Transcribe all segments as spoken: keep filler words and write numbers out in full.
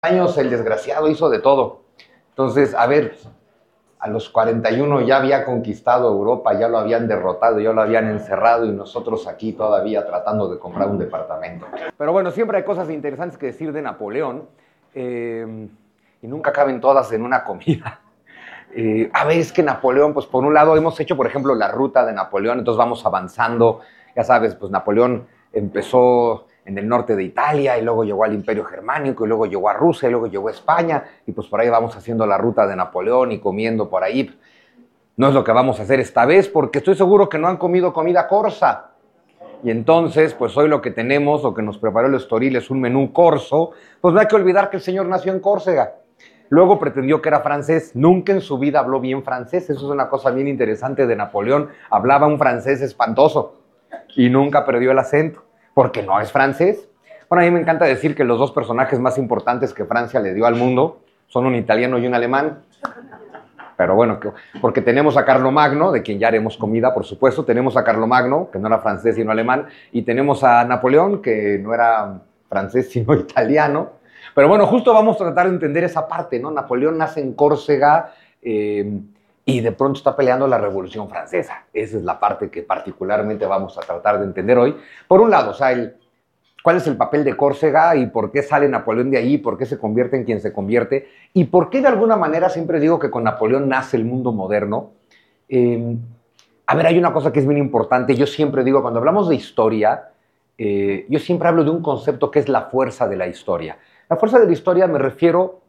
años el desgraciado hizo de todo. Entonces, a ver, a los cuarenta y uno ya había conquistado Europa, ya lo habían derrotado, ya lo habían encerrado y nosotros aquí todavía tratando de comprar un departamento. Pero bueno, siempre hay cosas interesantes que decir de Napoleón eh, y nunca caben todas en una comida. Eh, a ver, es que Napoleón, pues por un lado hemos hecho, por ejemplo, la ruta de Napoleón, entonces vamos avanzando, ya sabes, pues Napoleón empezó en el norte de Italia y luego llegó al Imperio Germánico y luego llegó a Rusia y luego llegó a España y pues por ahí vamos haciendo la ruta de Napoleón y comiendo por ahí. No es lo que vamos a hacer esta vez porque estoy seguro que no han comido comida corsa. Y entonces, pues hoy lo que tenemos, lo que nos preparó el Estoril es un menú corso, pues no hay que olvidar que el señor nació en Córcega. Luego pretendió que era francés, nunca en su vida habló bien francés, eso es una cosa bien interesante de Napoleón, hablaba un francés espantoso y nunca perdió el acento, porque no es francés. Bueno, a mí me encanta decir que los dos personajes más importantes que Francia le dio al mundo son un italiano y un alemán, pero bueno, porque tenemos a Carlomagno, de quien ya haremos comida, por supuesto, tenemos a Carlomagno, que no era francés sino alemán, y tenemos a Napoleón, que no era francés sino italiano. Pero bueno, justo vamos a tratar de entender esa parte, ¿no? Napoleón nace en Córcega eh, y de pronto está peleando la Revolución Francesa. Esa es la parte que particularmente vamos a tratar de entender hoy. Por un lado, o sea, el, ¿cuál es el papel de Córcega y por qué sale Napoleón de ahí? ¿Por qué se convierte en quien se convierte? ¿Y por qué de alguna manera siempre digo que con Napoleón nace el mundo moderno? Eh, a ver, hay una cosa que es bien importante. Yo siempre digo, cuando hablamos de historia, eh, yo siempre hablo de un concepto que es la fuerza de la historia. La fuerza de la historia me refiero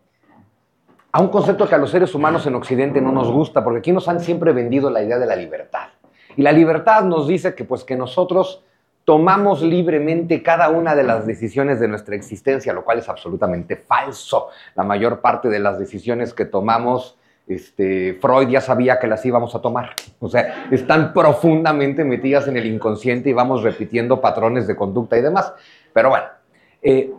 a un concepto que a los seres humanos en Occidente no nos gusta, porque aquí nos han siempre vendido la idea de la libertad. Y la libertad nos dice que, pues, que nosotros tomamos libremente cada una de las decisiones de nuestra existencia, lo cual es absolutamente falso. La mayor parte de las decisiones que tomamos, este, Freud ya sabía que las íbamos a tomar. O sea, están profundamente metidas en el inconsciente y vamos repitiendo patrones de conducta y demás. Pero bueno, eh,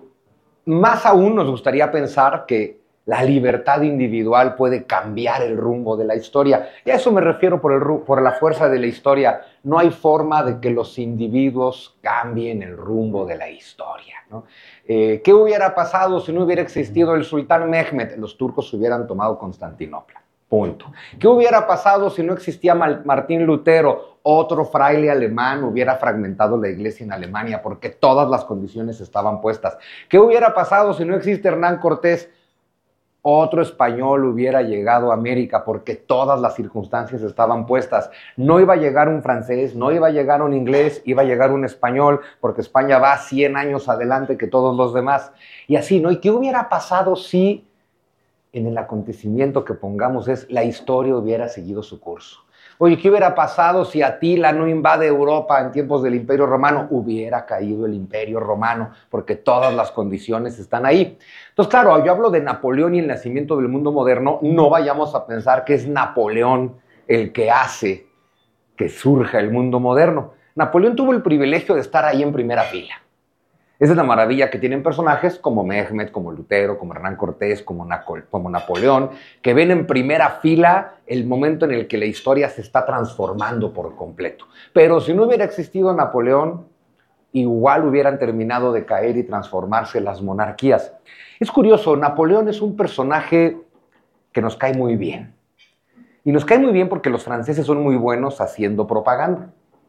más aún nos gustaría pensar que la libertad individual puede cambiar el rumbo de la historia. Y a eso me refiero por, el, por la fuerza de la historia. No hay forma de que los individuos cambien el rumbo de la historia, ¿no? Eh, ¿Qué hubiera pasado si no hubiera existido el sultán Mehmed? Los turcos hubieran tomado Constantinopla. Punto. ¿Qué hubiera pasado si no existía Martín Lutero? Otro fraile alemán hubiera fragmentado la iglesia en Alemania porque todas las condiciones estaban puestas. ¿Qué hubiera pasado si no existe Hernán Cortés? Otro español hubiera llegado a América porque todas las circunstancias estaban puestas. No iba a llegar un francés, no iba a llegar un inglés, iba a llegar un español porque España va cien años adelante que todos los demás. Y así, ¿no? ¿Y qué hubiera pasado si en el acontecimiento que pongamos es la historia hubiera seguido su curso? Oye, ¿qué hubiera pasado si Atila no invade Europa en tiempos del Imperio Romano? Hubiera caído el Imperio Romano, porque todas las condiciones están ahí. Entonces, claro, yo hablo de Napoleón y el nacimiento del mundo moderno, no vayamos a pensar que es Napoleón el que hace que surja el mundo moderno. Napoleón tuvo el privilegio de estar ahí en primera fila. Esa es la maravilla que tienen personajes como Mehmed, como Lutero, como Hernán Cortés, como, como Napoleón, que ven en primera fila el momento en el que la historia se está transformando por completo. Pero si no hubiera existido Napoleón, igual hubieran terminado de caer y transformarse las monarquías. Es curioso, Napoleón es un personaje que nos cae muy bien. Y nos cae muy bien porque los franceses son muy buenos haciendo propaganda.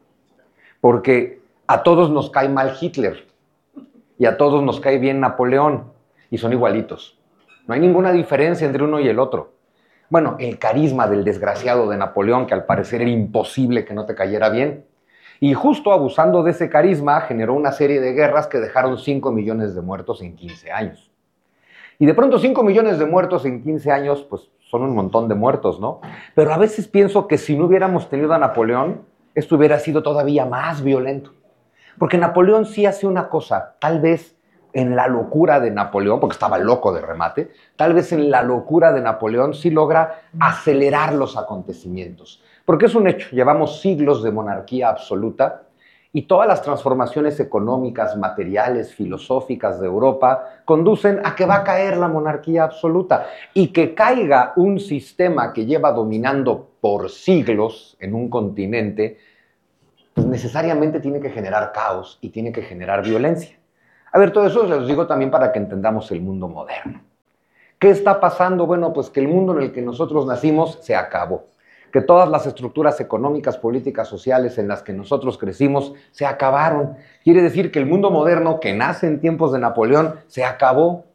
Porque a todos nos cae mal Hitler. Y a todos nos cae bien Napoleón, y son igualitos. No hay ninguna diferencia entre uno y el otro. Bueno, el carisma del desgraciado de Napoleón, que al parecer era imposible que no te cayera bien. Y justo abusando de ese carisma, generó una serie de guerras que dejaron cinco millones de muertos en quince años. Y de pronto cinco millones de muertos en quince años, pues son un montón de muertos, ¿no? Pero a veces pienso que si no hubiéramos tenido a Napoleón, esto hubiera sido todavía más violento. Porque Napoleón sí hace una cosa, tal vez en la locura de Napoleón, porque estaba loco de remate, tal vez en la locura de Napoleón sí logra acelerar los acontecimientos. Porque es un hecho, llevamos siglos de monarquía absoluta y todas las transformaciones económicas, materiales, filosóficas de Europa conducen a que va a caer la monarquía absoluta y que caiga un sistema que lleva dominando por siglos en un continente, pues necesariamente tiene que generar caos y tiene que generar violencia. A ver, todo eso se los digo también para que entendamos el mundo moderno. ¿Qué está pasando? Bueno, pues que el mundo en el que nosotros nacimos se acabó. Que todas las estructuras económicas, políticas, sociales en las que nosotros crecimos se acabaron. Quiere decir que el mundo moderno que nace en tiempos de Napoleón se acabó.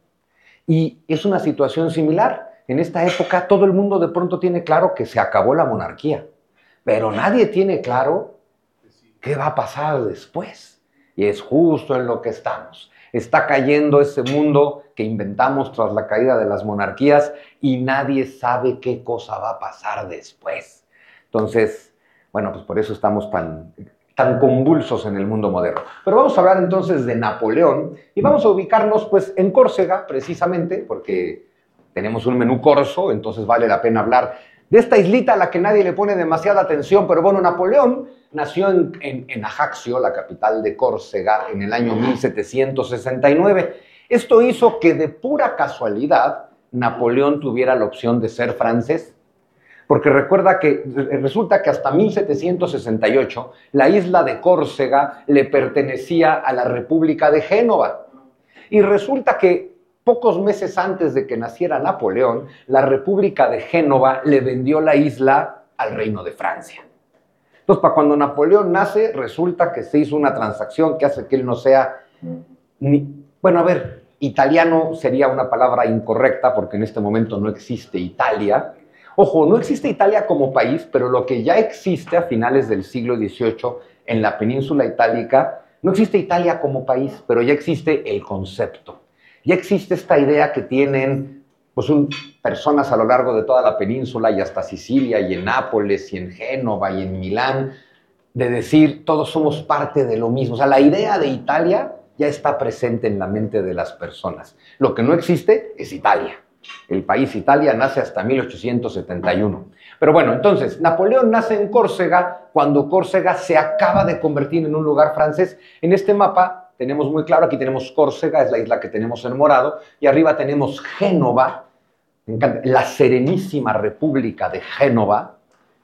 Y es una situación similar. En esta época todo el mundo de pronto tiene claro que se acabó la monarquía, pero nadie tiene claro qué va a pasar después. Y es justo en lo que estamos. Está cayendo ese mundo que inventamos tras la caída de las monarquías y nadie sabe qué cosa va a pasar después. Entonces, bueno, pues por eso estamos tan, tan convulsos en el mundo moderno. Pero vamos a hablar entonces de Napoleón y vamos a ubicarnos pues en Córcega, precisamente, porque tenemos un menú corso, entonces vale la pena hablar de esta islita a la que nadie le pone demasiada atención. Pero bueno, Napoleón nació en, en, en Ajaccio, la capital de Córcega, en el año mil setecientos sesenta y nueve. Esto hizo que de pura casualidad Napoleón tuviera la opción de ser francés. Porque recuerda que resulta que hasta mil setecientos sesenta y ocho la isla de Córcega le pertenecía a la República de Génova. Y resulta que pocos meses antes de que naciera Napoleón, la República de Génova le vendió la isla al Reino de Francia. Entonces, para cuando Napoleón nace, resulta que se hizo una transacción que hace que él no sea ni... Bueno, a ver, italiano sería una palabra incorrecta porque en este momento no existe Italia. Ojo, no existe Italia como país, pero lo que ya existe a finales del siglo dieciocho en la península itálica, no existe Italia como país, pero ya existe el concepto. Ya existe esta idea que tienen pues, un, personas a lo largo de toda la península y hasta Sicilia y en Nápoles y en Génova y en Milán, de decir todos somos parte de lo mismo. O sea, la idea de Italia ya está presente en la mente de las personas. Lo que no existe es Italia. El país Italia nace hasta mil ochocientos setenta y uno. Pero bueno, entonces, Napoleón nace en Córcega cuando Córcega se acaba de convertir en un lugar francés. En este mapa tenemos muy claro, aquí tenemos Córcega, es la isla que tenemos en morado, y arriba tenemos Génova, me encanta, la Serenísima República de Génova.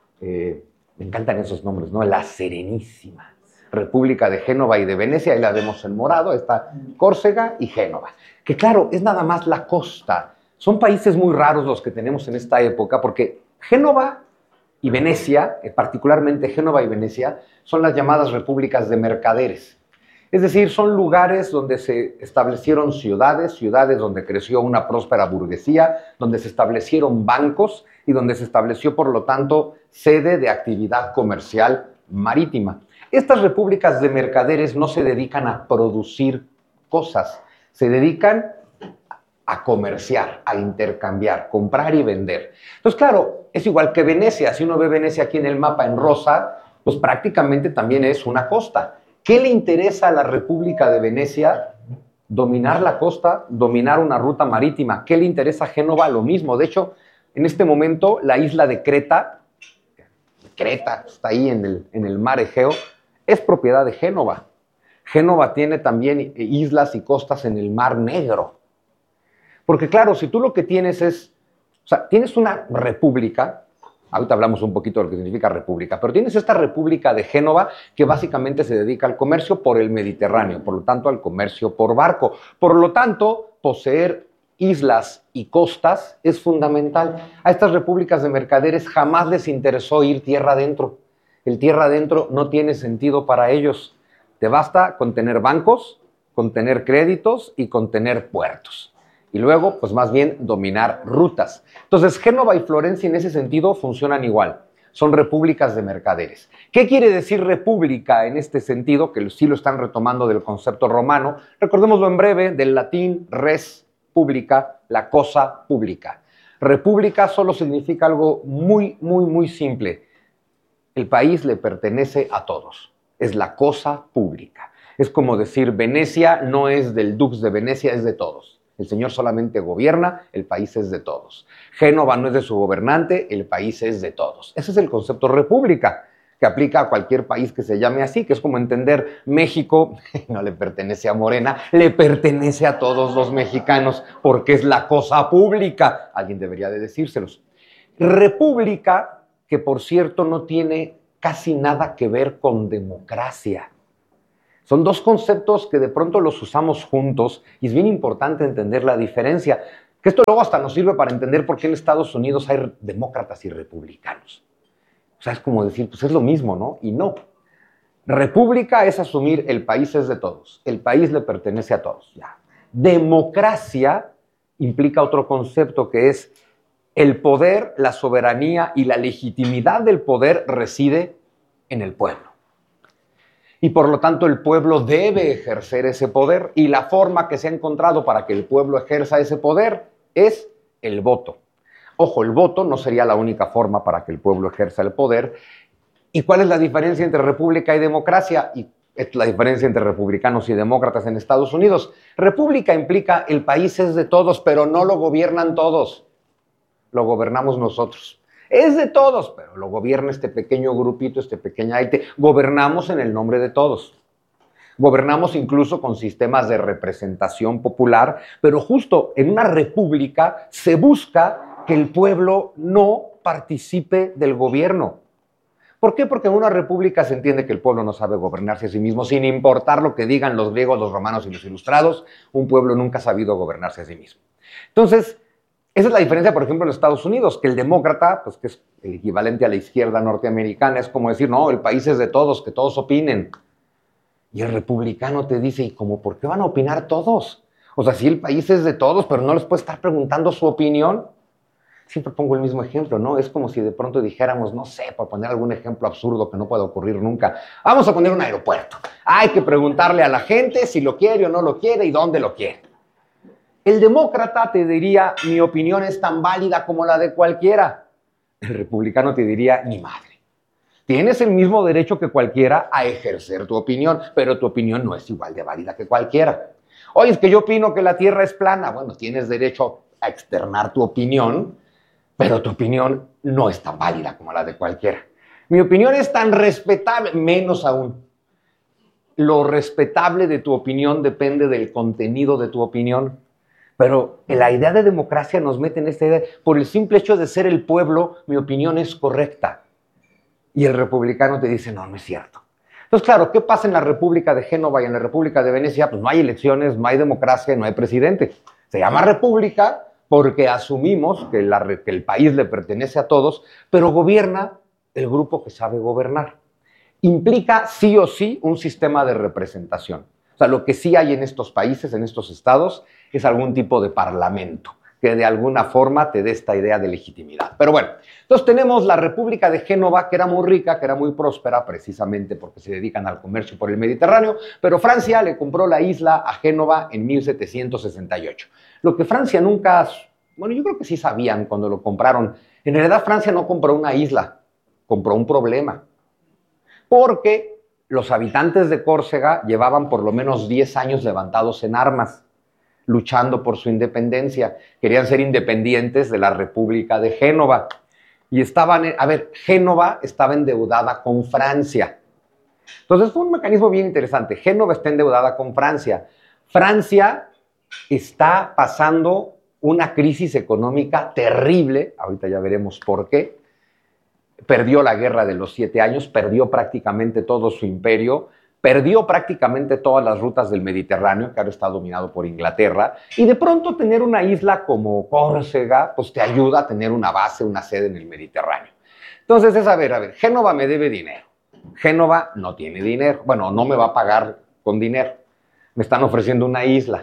Eh, me encantan esos nombres, ¿no? La Serenísima República de Génova y de Venecia, ahí la vemos en morado, está Córcega y Génova. Que claro, es nada más la costa. Son países muy raros los que tenemos en esta época, porque Génova y Venecia, particularmente Génova y Venecia, son las llamadas repúblicas de mercaderes. Es decir, son lugares donde se establecieron ciudades, ciudades donde creció una próspera burguesía, donde se establecieron bancos y donde se estableció, por lo tanto, sede de actividad comercial marítima. Estas repúblicas de mercaderes no se dedican a producir cosas, se dedican a comerciar, a intercambiar, comprar y vender. Entonces, claro, es igual que Venecia. Si uno ve Venecia aquí en el mapa en rosa, pues prácticamente también es una costa. ¿Qué le interesa a la República de Venecia? Dominar la costa, dominar una ruta marítima. ¿Qué le interesa a Génova? Lo mismo. De hecho, en este momento, la isla de Creta, Creta está ahí en el, en el mar Egeo, es propiedad de Génova. Génova tiene también islas y costas en el mar Negro. Porque claro, si tú lo que tienes es, o sea, tienes una república, ahorita hablamos un poquito de lo que significa república, pero tienes esta república de Génova que básicamente se dedica al comercio por el Mediterráneo, por lo tanto al comercio por barco. Por lo tanto, poseer islas y costas es fundamental. A estas repúblicas de mercaderes jamás les interesó ir tierra adentro. El tierra adentro no tiene sentido para ellos. Te basta con tener bancos, con tener créditos y con tener puertos. Y luego, pues más bien, dominar rutas. Entonces, Génova y Florencia en ese sentido funcionan igual. Son repúblicas de mercaderes. ¿Qué quiere decir república en este sentido? Que sí lo están retomando del concepto romano. Recordémoslo en breve, del latín res publica, la cosa pública. República solo significa algo muy, muy, muy simple. El país le pertenece a todos. Es la cosa pública. Es como decir, Venecia no es del Dux de Venecia, es de todos. El señor solamente gobierna, el país es de todos. Génova no es de su gobernante, el país es de todos. Ese es el concepto república, que aplica a cualquier país que se llame así, que es como entender México, no le pertenece a Morena, le pertenece a todos los mexicanos, porque es la cosa pública. Alguien debería de decírselos. República, que por cierto no tiene casi nada que ver con democracia. Son dos conceptos que de pronto los usamos juntos y es bien importante entender la diferencia. Que esto luego hasta nos sirve para entender por qué en Estados Unidos hay demócratas y republicanos. O sea, es como decir, pues es lo mismo, ¿no? Y no. República es asumir el país es de todos, el país le pertenece a todos. Ya. Democracia implica otro concepto que es el poder, la soberanía y la legitimidad del poder reside en el pueblo. Y por lo tanto el pueblo debe ejercer ese poder y la forma que se ha encontrado para que el pueblo ejerza ese poder es el voto. Ojo, el voto no sería la única forma para que el pueblo ejerza el poder. ¿Y cuál es la diferencia entre república y democracia? Y es la diferencia entre republicanos y demócratas en Estados Unidos. República implica el país es de todos, pero no lo gobiernan todos. Lo gobernamos nosotros. Es de todos, pero lo gobierna este pequeño grupito, este pequeño aite. Gobernamos en el nombre de todos. Gobernamos incluso con sistemas de representación popular, pero justo en una república se busca que el pueblo no participe del gobierno. ¿Por qué? Porque en una república se entiende que el pueblo no sabe gobernarse a sí mismo, sin importar lo que digan los griegos, los romanos y los ilustrados, un pueblo nunca ha sabido gobernarse a sí mismo. Entonces, esa es la diferencia, por ejemplo, en Estados Unidos, que el demócrata, pues que es el equivalente a la izquierda norteamericana, es como decir, no, el país es de todos, que todos opinen. Y el republicano te dice, ¿y cómo por qué van a opinar todos? O sea, si el país es de todos, pero no les puedes estar preguntando su opinión. Siempre pongo el mismo ejemplo, ¿no? Es como si de pronto dijéramos, no sé, por poner algún ejemplo absurdo que no pueda ocurrir nunca, vamos a poner un aeropuerto. Hay que preguntarle a la gente si lo quiere o no lo quiere y dónde lo quiere. El demócrata te diría, mi opinión es tan válida como la de cualquiera. El republicano te diría, ni madre. Tienes el mismo derecho que cualquiera a ejercer tu opinión, pero tu opinión no es igual de válida que cualquiera. Oye, es que yo opino que la Tierra es plana. Bueno, tienes derecho a externar tu opinión, pero tu opinión no es tan válida como la de cualquiera. Mi opinión es tan respetable, menos aún. Lo respetable de tu opinión depende del contenido de tu opinión. Pero la idea de democracia nos mete en esta idea. Por el simple hecho de ser el pueblo, mi opinión es correcta. Y el republicano te dice, no, no es cierto. Entonces, claro, ¿qué pasa en la República de Génova y en la República de Venecia? Pues no hay elecciones, no hay democracia, no hay presidente. Se llama república porque asumimos que, la, que el país le pertenece a todos, pero gobierna el grupo que sabe gobernar. Implica sí o sí un sistema de representación. O sea, lo que sí hay en estos países, en estos estados, es algún tipo de parlamento que de alguna forma te dé esta idea de legitimidad. Pero bueno, entonces tenemos la República de Génova, que era muy rica, que era muy próspera, precisamente porque se dedican al comercio por el Mediterráneo, pero Francia le compró la isla a Génova en mil setecientos sesenta y ocho. Lo que Francia nunca, bueno, yo creo que sí sabían cuando lo compraron. En realidad Francia no compró una isla, compró un problema. Porque los habitantes de Córcega llevaban por lo menos diez años levantados en armas, luchando por su independencia. Querían ser independientes de la República de Génova. Y estaban, a ver, Génova estaba endeudada con Francia. Entonces fue un mecanismo bien interesante. Génova está endeudada con Francia. Francia está pasando una crisis económica terrible. Ahorita ya veremos por qué. Perdió la guerra de los siete años, perdió prácticamente todo su imperio, perdió prácticamente todas las rutas del Mediterráneo, que ahora está dominado por Inglaterra, y de pronto tener una isla como Córcega, pues te ayuda a tener una base, una sede en el Mediterráneo. Entonces es, a ver, a ver, Génova me debe dinero. Génova no tiene dinero, bueno, no me va a pagar con dinero. Me están ofreciendo una isla.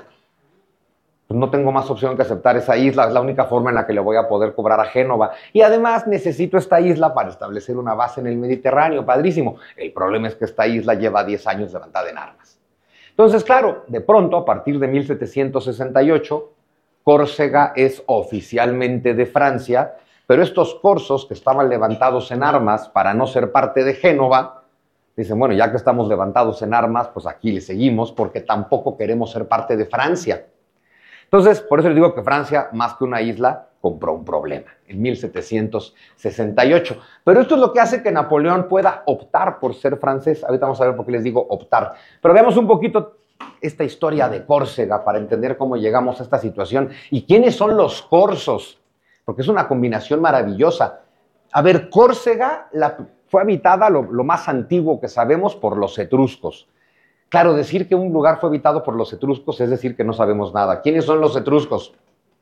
Pues no tengo más opción que aceptar esa isla, es la única forma en la que le voy a poder cobrar a Génova. Y además necesito esta isla para establecer una base en el Mediterráneo, padrísimo. El problema es que esta isla lleva diez años levantada en armas. Entonces, claro, de pronto, a partir de mil setecientos sesenta y ocho, Córcega es oficialmente de Francia, pero estos corsos que estaban levantados en armas para no ser parte de Génova, dicen, bueno, ya que estamos levantados en armas, pues aquí le seguimos porque tampoco queremos ser parte de Francia. Entonces, por eso les digo que Francia, más que una isla, compró un problema en mil setecientos sesenta y ocho. Pero esto es lo que hace que Napoleón pueda optar por ser francés. Ahorita vamos a ver por qué les digo optar. Pero veamos un poquito esta historia de Córcega para entender cómo llegamos a esta situación y quiénes son los corsos, porque es una combinación maravillosa. A ver, Córcega la, fue habitada, lo, lo más antiguo que sabemos, por los etruscos. Claro, decir que un lugar fue habitado por los etruscos es decir que no sabemos nada. ¿Quiénes son los etruscos?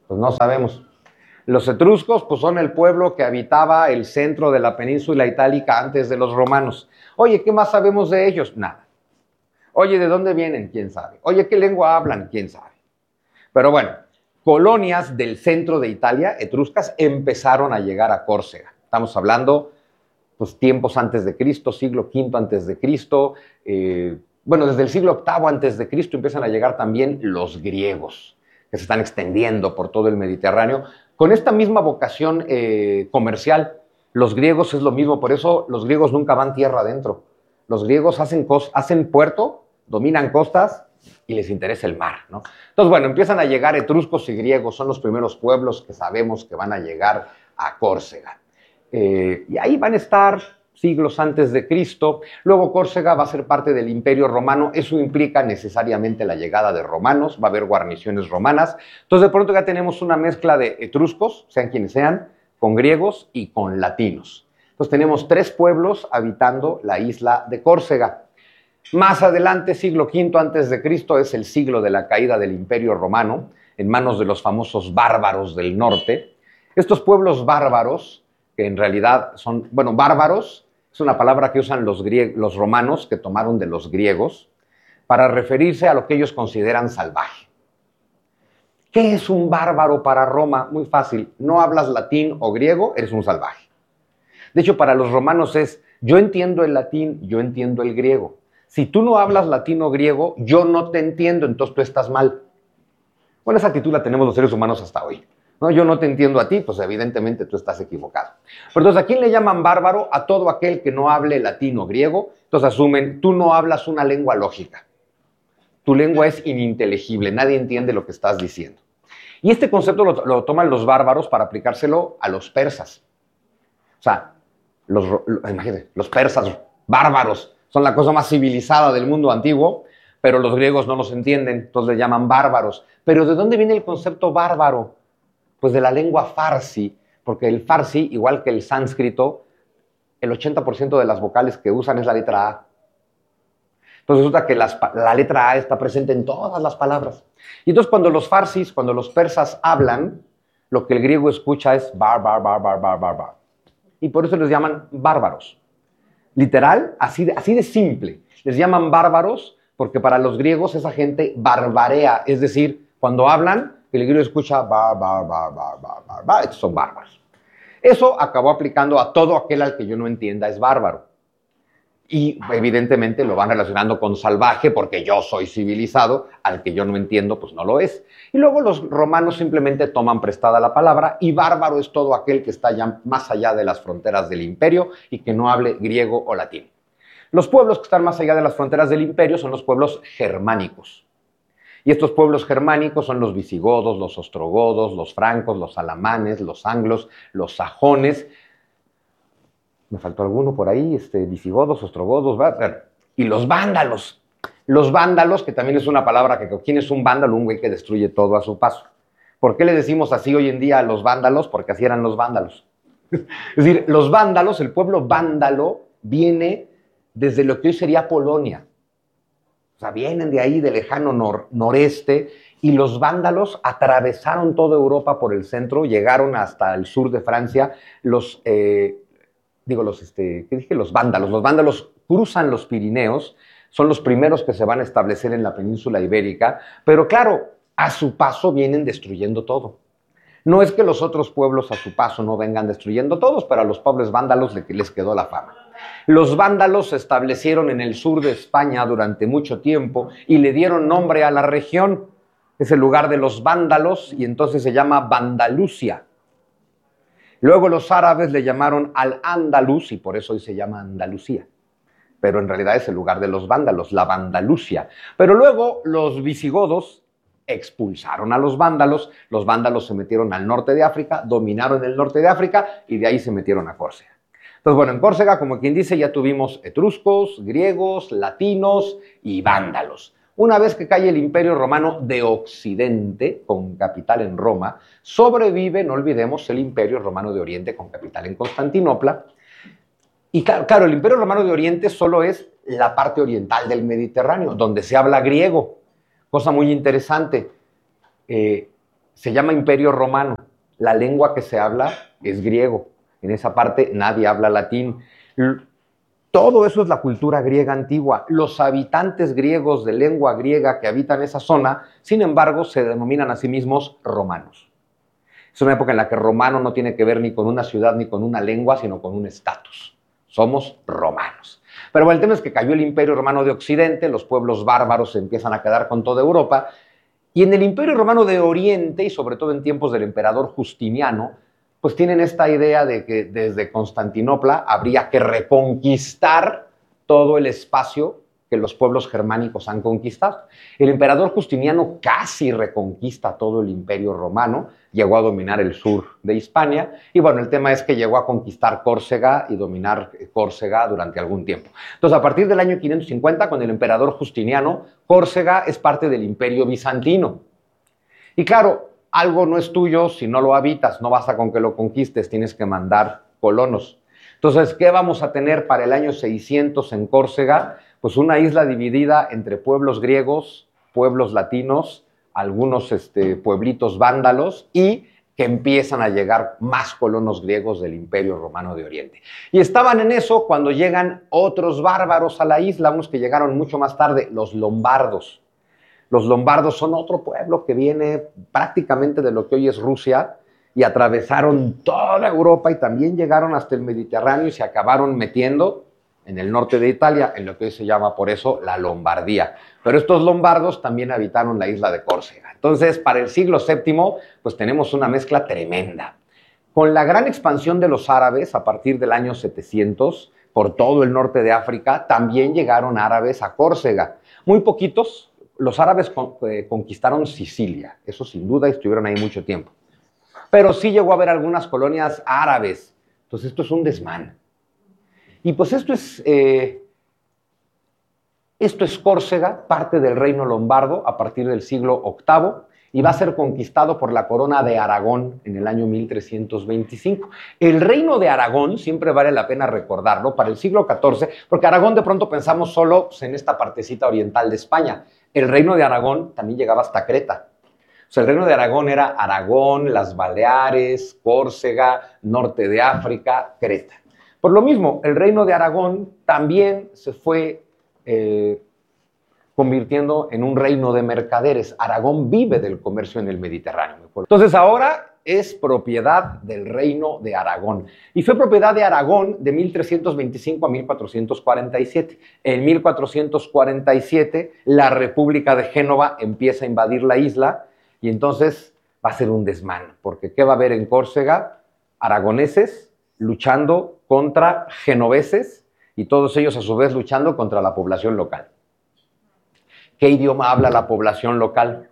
Pues no sabemos. Los etruscos, pues son el pueblo que habitaba el centro de la península itálica antes de los romanos. Oye, ¿qué más sabemos de ellos? Nada. Oye, ¿de dónde vienen? ¿Quién sabe? Oye, ¿qué lengua hablan? ¿Quién sabe? Pero bueno, colonias del centro de Italia, etruscas, empezaron a llegar a Córcega. Estamos hablando, pues, tiempos antes de Cristo, siglo quinto antes de Cristo. Eh, bueno, desde el siglo octavo antes de Cristo empiezan a llegar también los griegos, que se están extendiendo por todo el Mediterráneo, con esta misma vocación eh, comercial. Los griegos es lo mismo, por eso los griegos nunca van tierra adentro. Los griegos hacen, hacen puerto, dominan costas y les interesa el mar, ¿no? Entonces, bueno, empiezan a llegar etruscos y griegos, son los primeros pueblos que sabemos que van a llegar a Córcega. Eh, y ahí van a estar siglos antes de Cristo. Luego Córcega va a ser parte del Imperio Romano. Eso implica necesariamente la llegada de romanos, va a haber guarniciones romanas. Entonces, de pronto ya tenemos una mezcla de etruscos, sean quienes sean, con griegos y con latinos. Entonces, tenemos tres pueblos habitando la isla de Córcega. Más adelante, siglo quinto antes de Cristo, es el siglo de la caída del Imperio Romano, en manos de los famosos bárbaros del norte. Estos pueblos bárbaros, que en realidad son, bueno, bárbaros, es una palabra que usan los, los romanos, que tomaron de los griegos, para referirse a lo que ellos consideran salvaje. ¿Qué es un bárbaro para Roma? Muy fácil, no hablas latín o griego, eres un salvaje. De hecho, para los romanos es, yo entiendo el latín, yo entiendo el griego. Si tú no hablas latín o griego, yo no te entiendo, entonces tú estás mal. Bueno, esa actitud la tenemos los seres humanos hasta hoy. No, yo no te entiendo a ti, pues evidentemente tú estás equivocado. Pero entonces, ¿a quién le llaman bárbaro? A todo aquel que no hable latín o griego. Entonces asumen, tú no hablas una lengua lógica. Tu lengua es ininteligible, nadie entiende lo que estás diciendo. Y este concepto lo, lo toman los bárbaros para aplicárselo a los persas. O sea, los, los, imagínate, los persas bárbaros son la cosa más civilizada del mundo antiguo, pero los griegos no los entienden, entonces le llaman bárbaros. Pero ¿de dónde viene el concepto bárbaro? Pues de la lengua farsi, porque el farsi, igual que el sánscrito, el ochenta por ciento de las vocales que usan es la letra A. Entonces resulta que las, la letra A está presente en todas las palabras. Y entonces cuando los farsis, cuando los persas hablan, lo que el griego escucha es bar, bar, bar, bar, bar, bar, bar. Y por eso les llaman bárbaros. Literal, así de, así de simple. Les llaman bárbaros porque para los griegos esa gente barbarea, es decir, cuando hablan, el griego escucha bar, bar, bar, bar, bar, bar, bar, estos son bárbaros. Eso acabó aplicando a todo aquel al que yo no entienda es bárbaro. Y evidentemente lo van relacionando con salvaje porque yo soy civilizado, al que yo no entiendo pues no lo es. Y luego los romanos simplemente toman prestada la palabra y bárbaro es todo aquel que está ya más allá de las fronteras del imperio y que no hable griego o latín. Los pueblos que están más allá de las fronteras del imperio son los pueblos germánicos. Y estos pueblos germánicos son los visigodos, los ostrogodos, los francos, los alamanes, los anglos, los sajones. Me faltó alguno por ahí, este, visigodos, ostrogodos, ¿verdad? Y los vándalos. Los vándalos, que también es una palabra que, ¿quién es un vándalo? Un güey que destruye todo a su paso. ¿Por qué le decimos así hoy en día a los vándalos? Porque así eran los vándalos. Es decir, los vándalos, el pueblo vándalo, viene desde lo que hoy sería Polonia. O sea, vienen de ahí, del lejano nor noreste, y los vándalos atravesaron toda Europa por el centro, llegaron hasta el sur de Francia. Los... Eh, Digo, los, este, ¿qué dije? Los vándalos. Los vándalos cruzan los Pirineos, son los primeros que se van a establecer en la península ibérica, pero claro, a su paso vienen destruyendo todo. No es que los otros pueblos a su paso no vengan destruyendo todos, pero a los pobres vándalos les quedó la fama. Los vándalos se establecieron en el sur de España durante mucho tiempo y le dieron nombre a la región. Es el lugar de los vándalos y entonces se llama Vandalusia. Luego los árabes le llamaron Al-Ándalus y por eso hoy se llama Andalucía. Pero en realidad es el lugar de los vándalos, la Vandalusia. Pero luego los visigodos expulsaron a los vándalos. Los vándalos se metieron al norte de África, dominaron el norte de África y de ahí se metieron a Córcega. Entonces, bueno, en Córcega, como quien dice, ya tuvimos etruscos, griegos, latinos y vándalos. Una vez que cae el Imperio Romano de Occidente, con capital en Roma, sobrevive, no olvidemos, el Imperio Romano de Oriente, con capital en Constantinopla. Y claro, claro, el Imperio Romano de Oriente solo es la parte oriental del Mediterráneo, donde se habla griego. Cosa muy interesante. Eh, se llama Imperio Romano. La lengua que se habla es griego. En esa parte nadie habla latín. Todo eso es la cultura griega antigua. Los habitantes griegos de lengua griega que habitan esa zona, sin embargo, se denominan a sí mismos romanos. Es una época en la que romano no tiene que ver ni con una ciudad ni con una lengua, sino con un estatus. Somos romanos. Pero bueno, el tema es que cayó el Imperio Romano de Occidente, los pueblos bárbaros se empiezan a quedar con toda Europa, y en el Imperio Romano de Oriente, y sobre todo en tiempos del emperador Justiniano, pues tienen esta idea de que desde Constantinopla habría que reconquistar todo el espacio que los pueblos germánicos han conquistado. El emperador Justiniano casi reconquista todo el Imperio Romano, llegó a dominar el sur de Hispania, y bueno, el tema es que llegó a conquistar Córcega y dominar Córcega durante algún tiempo. Entonces, a partir del año quinientos cincuenta, con el emperador Justiniano, Córcega es parte del Imperio Bizantino. Y claro, algo no es tuyo si no lo habitas, no basta con que lo conquistes, tienes que mandar colonos. Entonces, ¿qué vamos a tener para el año seiscientos en Córcega? Pues una isla dividida entre pueblos griegos, pueblos latinos, algunos este, pueblitos vándalos y que empiezan a llegar más colonos griegos del Imperio Romano de Oriente. Y estaban en eso cuando llegan otros bárbaros a la isla, unos que llegaron mucho más tarde, los lombardos. Los lombardos son otro pueblo que viene prácticamente de lo que hoy es Rusia y atravesaron toda Europa y también llegaron hasta el Mediterráneo y se acabaron metiendo en el norte de Italia, en lo que hoy se llama por eso la Lombardía. Pero estos lombardos también habitaron la isla de Córcega. Entonces, para el siglo séptimo, pues tenemos una mezcla tremenda. Con la gran expansión de los árabes a partir del año setecientos, por todo el norte de África, también llegaron árabes a Córcega. Muy poquitos. Los árabes con, eh, conquistaron Sicilia, eso sin duda, y estuvieron ahí mucho tiempo. Pero sí llegó a haber algunas colonias árabes. Entonces, esto es un desmán. Y pues esto es, eh, esto es Córcega, parte del reino lombardo a partir del siglo octavo, y va a ser conquistado por la corona de Aragón en el año mil trescientos veinticinco. El reino de Aragón, siempre vale la pena recordarlo, para el siglo catorce, porque Aragón de pronto pensamos solo pues, en esta partecita oriental de España. El reino de Aragón también llegaba hasta Creta. O sea, el reino de Aragón era Aragón, las Baleares, Córcega, norte de África, Creta. Por lo mismo, el reino de Aragón también se fue eh, convirtiendo en un reino de mercaderes. Aragón vive del comercio en el Mediterráneo. Entonces ahora es propiedad del reino de Aragón. Y fue propiedad de Aragón de mil trescientos veinticinco a mil cuatrocientos cuarenta y siete. En mil cuatrocientos cuarenta y siete la República de Génova empieza a invadir la isla y entonces va a ser un desmán. Porque ¿qué va a haber en Córcega? Aragoneses luchando contra genoveses y todos ellos a su vez luchando contra la población local. ¿Qué idioma habla la población local?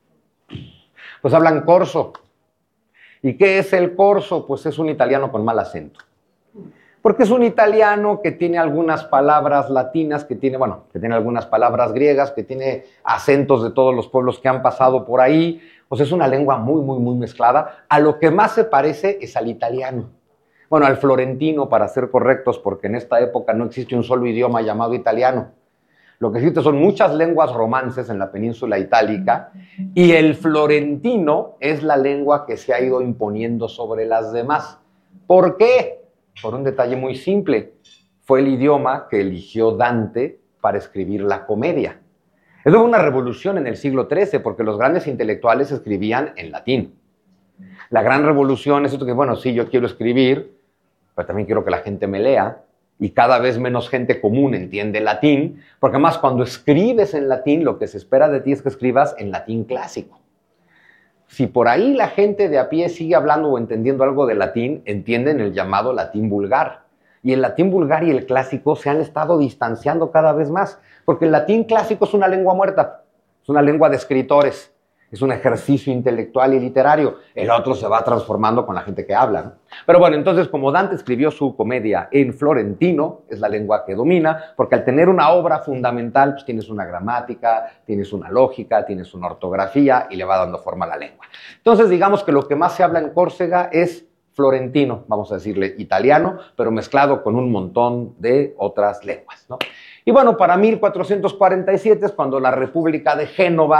Pues hablan corso. ¿Y qué es el corso? Pues es un italiano con mal acento. Porque es un italiano que tiene algunas palabras latinas, que tiene, bueno, que tiene algunas palabras griegas, que tiene acentos de todos los pueblos que han pasado por ahí. Pues es una lengua muy, muy, muy mezclada. A lo que más se parece es al italiano. Bueno, al florentino, para ser correctos, porque en esta época no existe un solo idioma llamado italiano. Lo que existe son muchas lenguas romances en la península itálica y el florentino es la lengua que se ha ido imponiendo sobre las demás. ¿Por qué? Por un detalle muy simple. Fue el idioma que eligió Dante para escribir la comedia. Eso fue una revolución en el siglo trece porque los grandes intelectuales escribían en latín. La gran revolución es esto que, bueno, sí, yo quiero escribir, pero también quiero que la gente me lea. Y cada vez menos gente común entiende latín, porque además cuando escribes en latín, lo que se espera de ti es que escribas en latín clásico. Si por ahí la gente de a pie sigue hablando o entendiendo algo de latín, entienden el llamado latín vulgar. Y el latín vulgar y el clásico se han estado distanciando cada vez más, porque el latín clásico es una lengua muerta, es una lengua de escritores, es un ejercicio intelectual y literario. El otro se va transformando con la gente que habla, ¿no? Pero bueno, entonces como Dante escribió su comedia en florentino, es la lengua que domina, porque al tener una obra fundamental, pues tienes una gramática, tienes una lógica, tienes una ortografía y le va dando forma a la lengua. Entonces digamos que lo que más se habla en Córcega es florentino, vamos a decirle italiano, pero mezclado con un montón de otras lenguas, ¿no? Y bueno, para mil cuatrocientos cuarenta y siete es cuando la República de Génova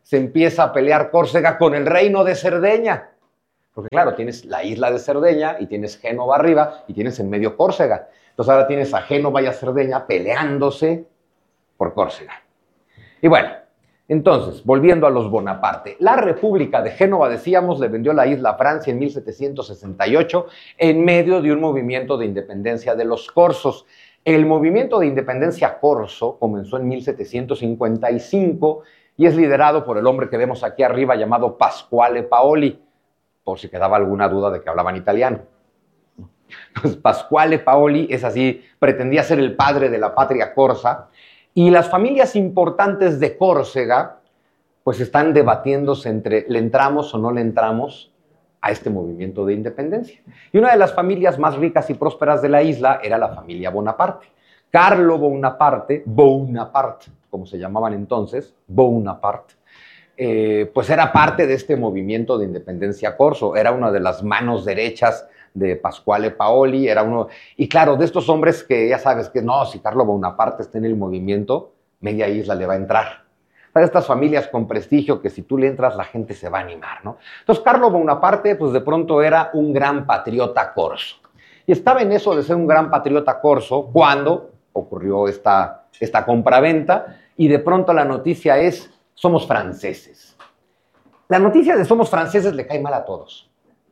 se empieza a pelear Córcega con el reino de Cerdeña. Porque claro, tienes la isla de Cerdeña y tienes Génova arriba y tienes en medio Córcega. Entonces ahora tienes a Génova y a Cerdeña peleándose por Córcega. Y bueno, entonces, volviendo a los Bonaparte, la República de Génova, decíamos, le vendió la isla a Francia en mil setecientos sesenta y ocho en medio de un movimiento de independencia de los corsos. El movimiento de independencia corso comenzó en mil setecientos cincuenta y cinco y es liderado por el hombre que vemos aquí arriba llamado Pasquale Paoli, por si quedaba alguna duda de que hablaban italiano. Entonces, Pasquale Paoli es así, pretendía ser el padre de la patria corsa, y las familias importantes de Córcega pues están debatiéndose entre le entramos o no le entramos a este movimiento de independencia. Y una de las familias más ricas y prósperas de la isla era la familia Bonaparte. Carlo Bonaparte, Bonaparte, como se llamaban entonces, Bonaparte, eh, pues era parte de este movimiento de independencia corso, era una de las manos derechas de Pasquale Paoli, era uno, y claro, de estos hombres que ya sabes que no, si Carlo Bonaparte está en el movimiento, media isla le va a entrar. Para estas familias con prestigio que si tú le entras la gente se va a animar, ¿no? Entonces Carlo Bonaparte pues de pronto era un gran patriota corso. Y estaba en eso de ser un gran patriota corso cuando ocurrió esta, esta compraventa y de pronto la noticia es somos franceses. La noticia de somos franceses le cae mal a todos.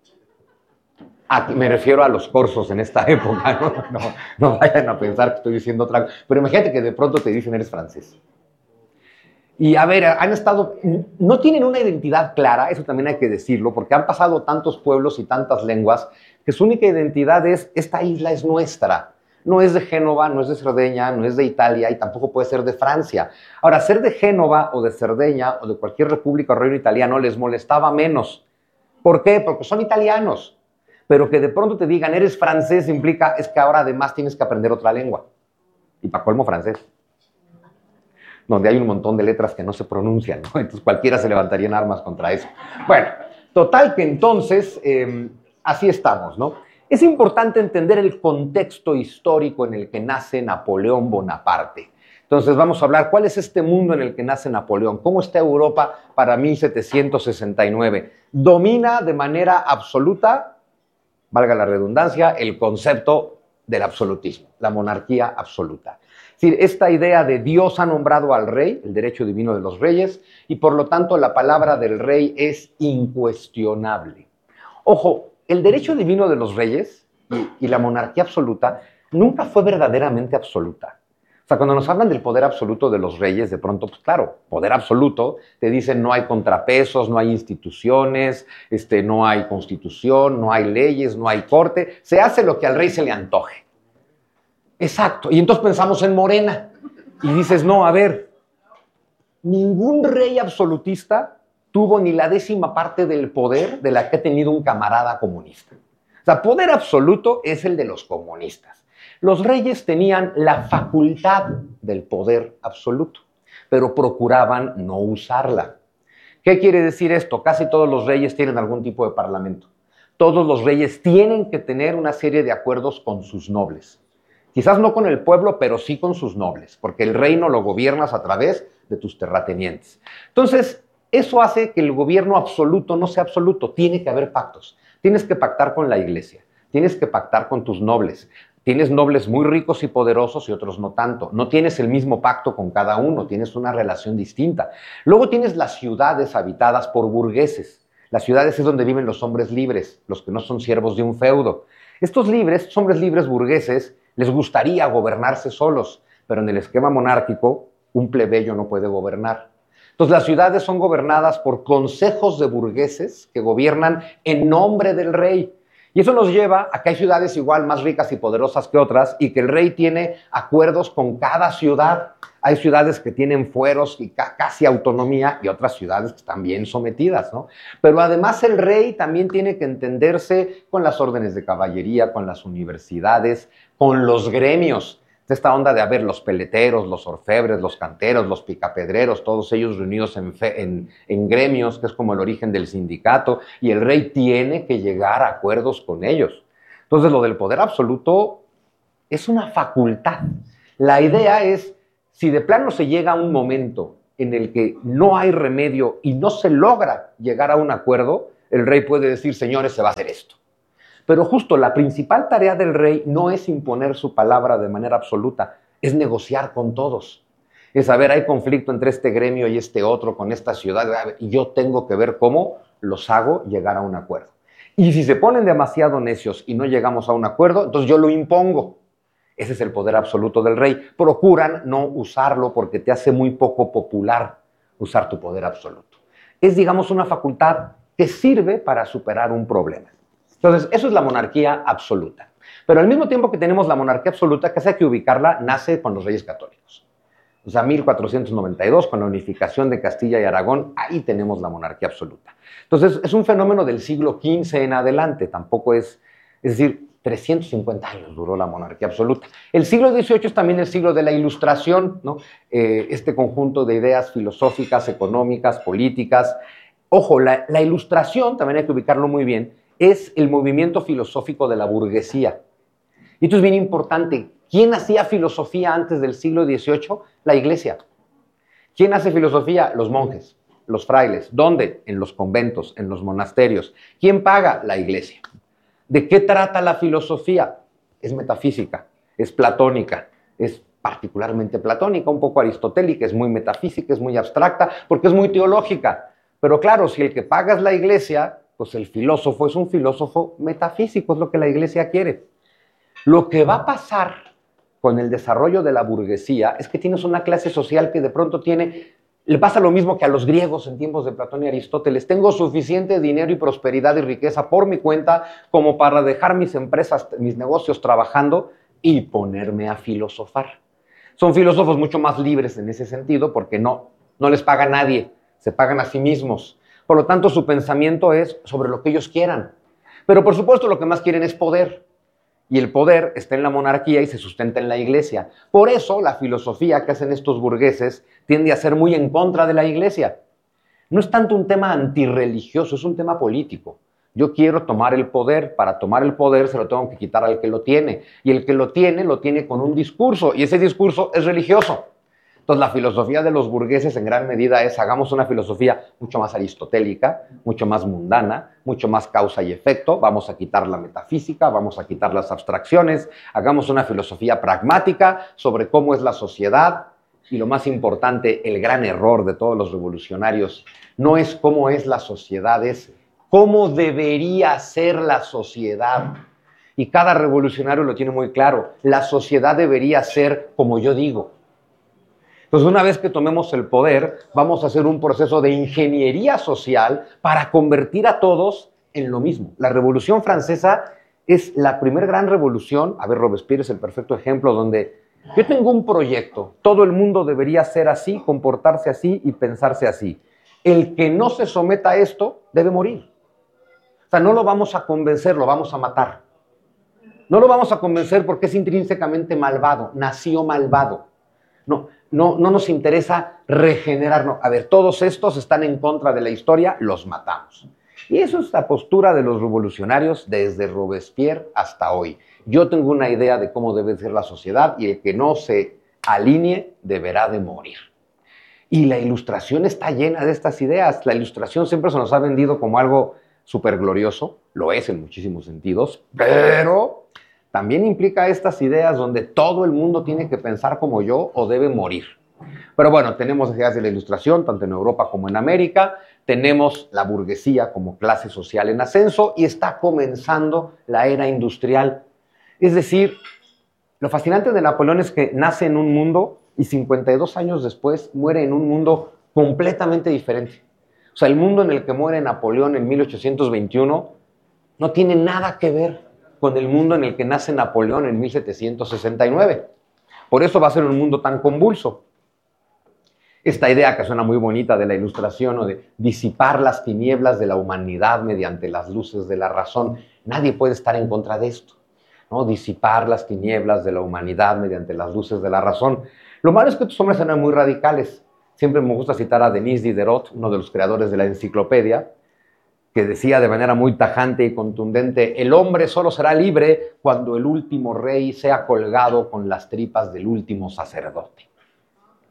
Aquí me refiero a los corsos en esta época, ¿no? No, no vayan a pensar que estoy diciendo otra cosa. Pero imagínate que de pronto te dicen eres francés. Y a ver, han estado, no tienen una identidad clara, eso también hay que decirlo, porque han pasado tantos pueblos y tantas lenguas que su única identidad es, esta isla es nuestra. No es de Génova, no es de Cerdeña, no es de Italia y tampoco puede ser de Francia. Ahora, ser de Génova o de Cerdeña o de cualquier república o reino italiano les molestaba menos. ¿Por qué? Porque son italianos. Pero que de pronto te digan, eres francés, implica, es que ahora además tienes que aprender otra lengua. Y para colmo francés. Donde hay un montón de letras que no se pronuncian, ¿no? Entonces cualquiera se levantaría en armas contra eso. Bueno, total que entonces, eh, así estamos, ¿no? Es importante entender el contexto histórico en el que nace Napoleón Bonaparte. Entonces vamos a hablar, ¿cuál es este mundo en el que nace Napoleón? ¿Cómo está Europa para mil setecientos sesenta y nueve? Domina de manera absoluta, valga la redundancia, el concepto del absolutismo, la monarquía absoluta. Es decir, esta idea de Dios ha nombrado al rey, el derecho divino de los reyes, y por lo tanto la palabra del rey es incuestionable. Ojo, el derecho divino de los reyes y, y la monarquía absoluta nunca fue verdaderamente absoluta. O sea, cuando nos hablan del poder absoluto de los reyes, de pronto, pues claro, poder absoluto, te dicen no hay contrapesos, no hay instituciones, este, no hay constitución, no hay leyes, no hay corte, se hace lo que al rey se le antoje. Exacto, y entonces pensamos en Morena, y dices, no, a ver, ningún rey absolutista tuvo ni la décima parte del poder de la que ha tenido un camarada comunista. O sea, poder absoluto es el de los comunistas. Los reyes tenían la facultad del poder absoluto, pero procuraban no usarla. ¿Qué quiere decir esto? Casi todos los reyes tienen algún tipo de parlamento. Todos los reyes tienen que tener una serie de acuerdos con sus nobles. Quizás no con el pueblo, pero sí con sus nobles, porque el reino lo gobiernas a través de tus terratenientes. Entonces, eso hace que el gobierno absoluto no sea absoluto. Tiene que haber pactos. Tienes que pactar con la iglesia. Tienes que pactar con tus nobles. Tienes nobles muy ricos y poderosos y otros no tanto. No tienes el mismo pacto con cada uno, tienes una relación distinta. Luego tienes las ciudades habitadas por burgueses. Las ciudades es donde viven los hombres libres, los que no son siervos de un feudo. Estos libres, estos hombres libres burgueses, les gustaría gobernarse solos, pero en el esquema monárquico, un plebeyo no puede gobernar. Entonces las ciudades son gobernadas por consejos de burgueses que gobiernan en nombre del rey. Y eso nos lleva a que hay ciudades igual más ricas y poderosas que otras y que el rey tiene acuerdos con cada ciudad. Hay ciudades que tienen fueros y casi autonomía y otras ciudades que están bien sometidas, ¿no? Pero además el rey también tiene que entenderse con las órdenes de caballería, con las universidades, con los gremios. Esta onda de haber los peleteros, los orfebres, los canteros, los picapedreros, todos ellos reunidos en, fe, en, en gremios, que es como el origen del sindicato, y el rey tiene que llegar a acuerdos con ellos. Entonces, lo del poder absoluto es una facultad. La idea es, si de plano se llega a un momento en el que no hay remedio y no se logra llegar a un acuerdo, el rey puede decir, señores, se va a hacer esto. Pero justo la principal tarea del rey no es imponer su palabra de manera absoluta, es negociar con todos. Es saber, hay conflicto entre este gremio y este otro, con esta ciudad, y yo tengo que ver cómo los hago llegar a un acuerdo. Y si se ponen demasiado necios y no llegamos a un acuerdo, entonces yo lo impongo. Ese es el poder absoluto del rey. Procuran no usarlo porque te hace muy poco popular usar tu poder absoluto. Es, digamos, una facultad que sirve para superar un problema. Entonces, eso es la monarquía absoluta. Pero al mismo tiempo que tenemos la monarquía absoluta, que hay que ubicarla, nace con los reyes católicos. O sea, mil cuatrocientos noventa y dos, con la unificación de Castilla y Aragón, ahí tenemos la monarquía absoluta. Entonces, es un fenómeno del siglo quince en adelante, tampoco es, es decir, trescientos cincuenta años duró la monarquía absoluta. El siglo dieciocho es también el siglo de la Ilustración, ¿no? Eh, este conjunto de ideas filosóficas, económicas, políticas. Ojo, la, la Ilustración, también hay que ubicarlo muy bien, es el movimiento filosófico de la burguesía. Y esto es bien importante. ¿Quién hacía filosofía antes del siglo dieciocho? La Iglesia. ¿Quién hace filosofía? Los monjes, los frailes. ¿Dónde? En los conventos, en los monasterios. ¿Quién paga? La Iglesia. ¿De qué trata la filosofía? Es metafísica, es platónica, es particularmente platónica, un poco aristotélica, es muy metafísica, es muy abstracta, porque es muy teológica. Pero claro, si el que paga es la Iglesia, pues el filósofo es un filósofo metafísico, es lo que la Iglesia quiere. Lo que va a pasar con el desarrollo de la burguesía es que tienes una clase social que de pronto tiene, le pasa lo mismo que a los griegos en tiempos de Platón y Aristóteles. Tengo suficiente dinero y prosperidad y riqueza por mi cuenta como para dejar mis empresas, mis negocios trabajando y ponerme a filosofar. Son filósofos mucho más libres en ese sentido porque no, no les paga nadie, se pagan a sí mismos. Por lo tanto, su pensamiento es sobre lo que ellos quieran. Pero por supuesto lo que más quieren es poder. Y el poder está en la monarquía y se sustenta en la Iglesia. Por eso la filosofía que hacen estos burgueses tiende a ser muy en contra de la Iglesia. No es tanto un tema antirreligioso, es un tema político. Yo quiero tomar el poder, para tomar el poder se lo tengo que quitar al que lo tiene. Y el que lo tiene, lo tiene con un discurso, y ese discurso es religioso. Entonces la filosofía de los burgueses en gran medida es, hagamos una filosofía mucho más aristotélica, mucho más mundana, mucho más causa y efecto, vamos a quitar la metafísica, vamos a quitar las abstracciones, hagamos una filosofía pragmática sobre cómo es la sociedad, y lo más importante, el gran error de todos los revolucionarios, no es cómo es la sociedad, es cómo debería ser la sociedad. Y cada revolucionario lo tiene muy claro, la sociedad debería ser como yo digo. Entonces, una vez que tomemos el poder, vamos a hacer un proceso de ingeniería social para convertir a todos en lo mismo. La Revolución Francesa es la primera gran revolución, a ver, Robespierre es el perfecto ejemplo, donde yo tengo un proyecto, todo el mundo debería ser así, comportarse así y pensarse así. El que no se someta a esto debe morir. O sea, no lo vamos a convencer, lo vamos a matar. No lo vamos a convencer porque es intrínsecamente malvado, nació malvado. No, no, no nos interesa regenerarnos. A ver, todos estos están en contra de la historia, los matamos. Y eso es la postura de los revolucionarios desde Robespierre hasta hoy. Yo tengo una idea de cómo debe ser la sociedad y el que no se alinee deberá de morir. Y la Ilustración está llena de estas ideas. La Ilustración siempre se nos ha vendido como algo súper glorioso, lo es en muchísimos sentidos, pero también implica estas ideas donde todo el mundo tiene que pensar como yo o debe morir. Pero bueno, tenemos ideas de la Ilustración, tanto en Europa como en América, tenemos la burguesía como clase social en ascenso y está comenzando la era industrial. Es decir, lo fascinante de Napoleón es que nace en un mundo y cincuenta y dos años después muere en un mundo completamente diferente. O sea, el mundo en el que muere Napoleón en mil ochocientos veintiuno no tiene nada que ver con el mundo en el que nace Napoleón en mil setecientos sesenta y nueve. Por eso va a ser un mundo tan convulso. Esta idea que suena muy bonita de la Ilustración o de disipar las tinieblas de la humanidad mediante las luces de la razón, nadie puede estar en contra de esto, ¿no? Disipar las tinieblas de la humanidad mediante las luces de la razón. Lo malo es que estos hombres eran muy radicales. Siempre me gusta citar a Denis Diderot, uno de los creadores de la enciclopedia, que decía de manera muy tajante y contundente, el hombre solo será libre cuando el último rey sea colgado con las tripas del último sacerdote.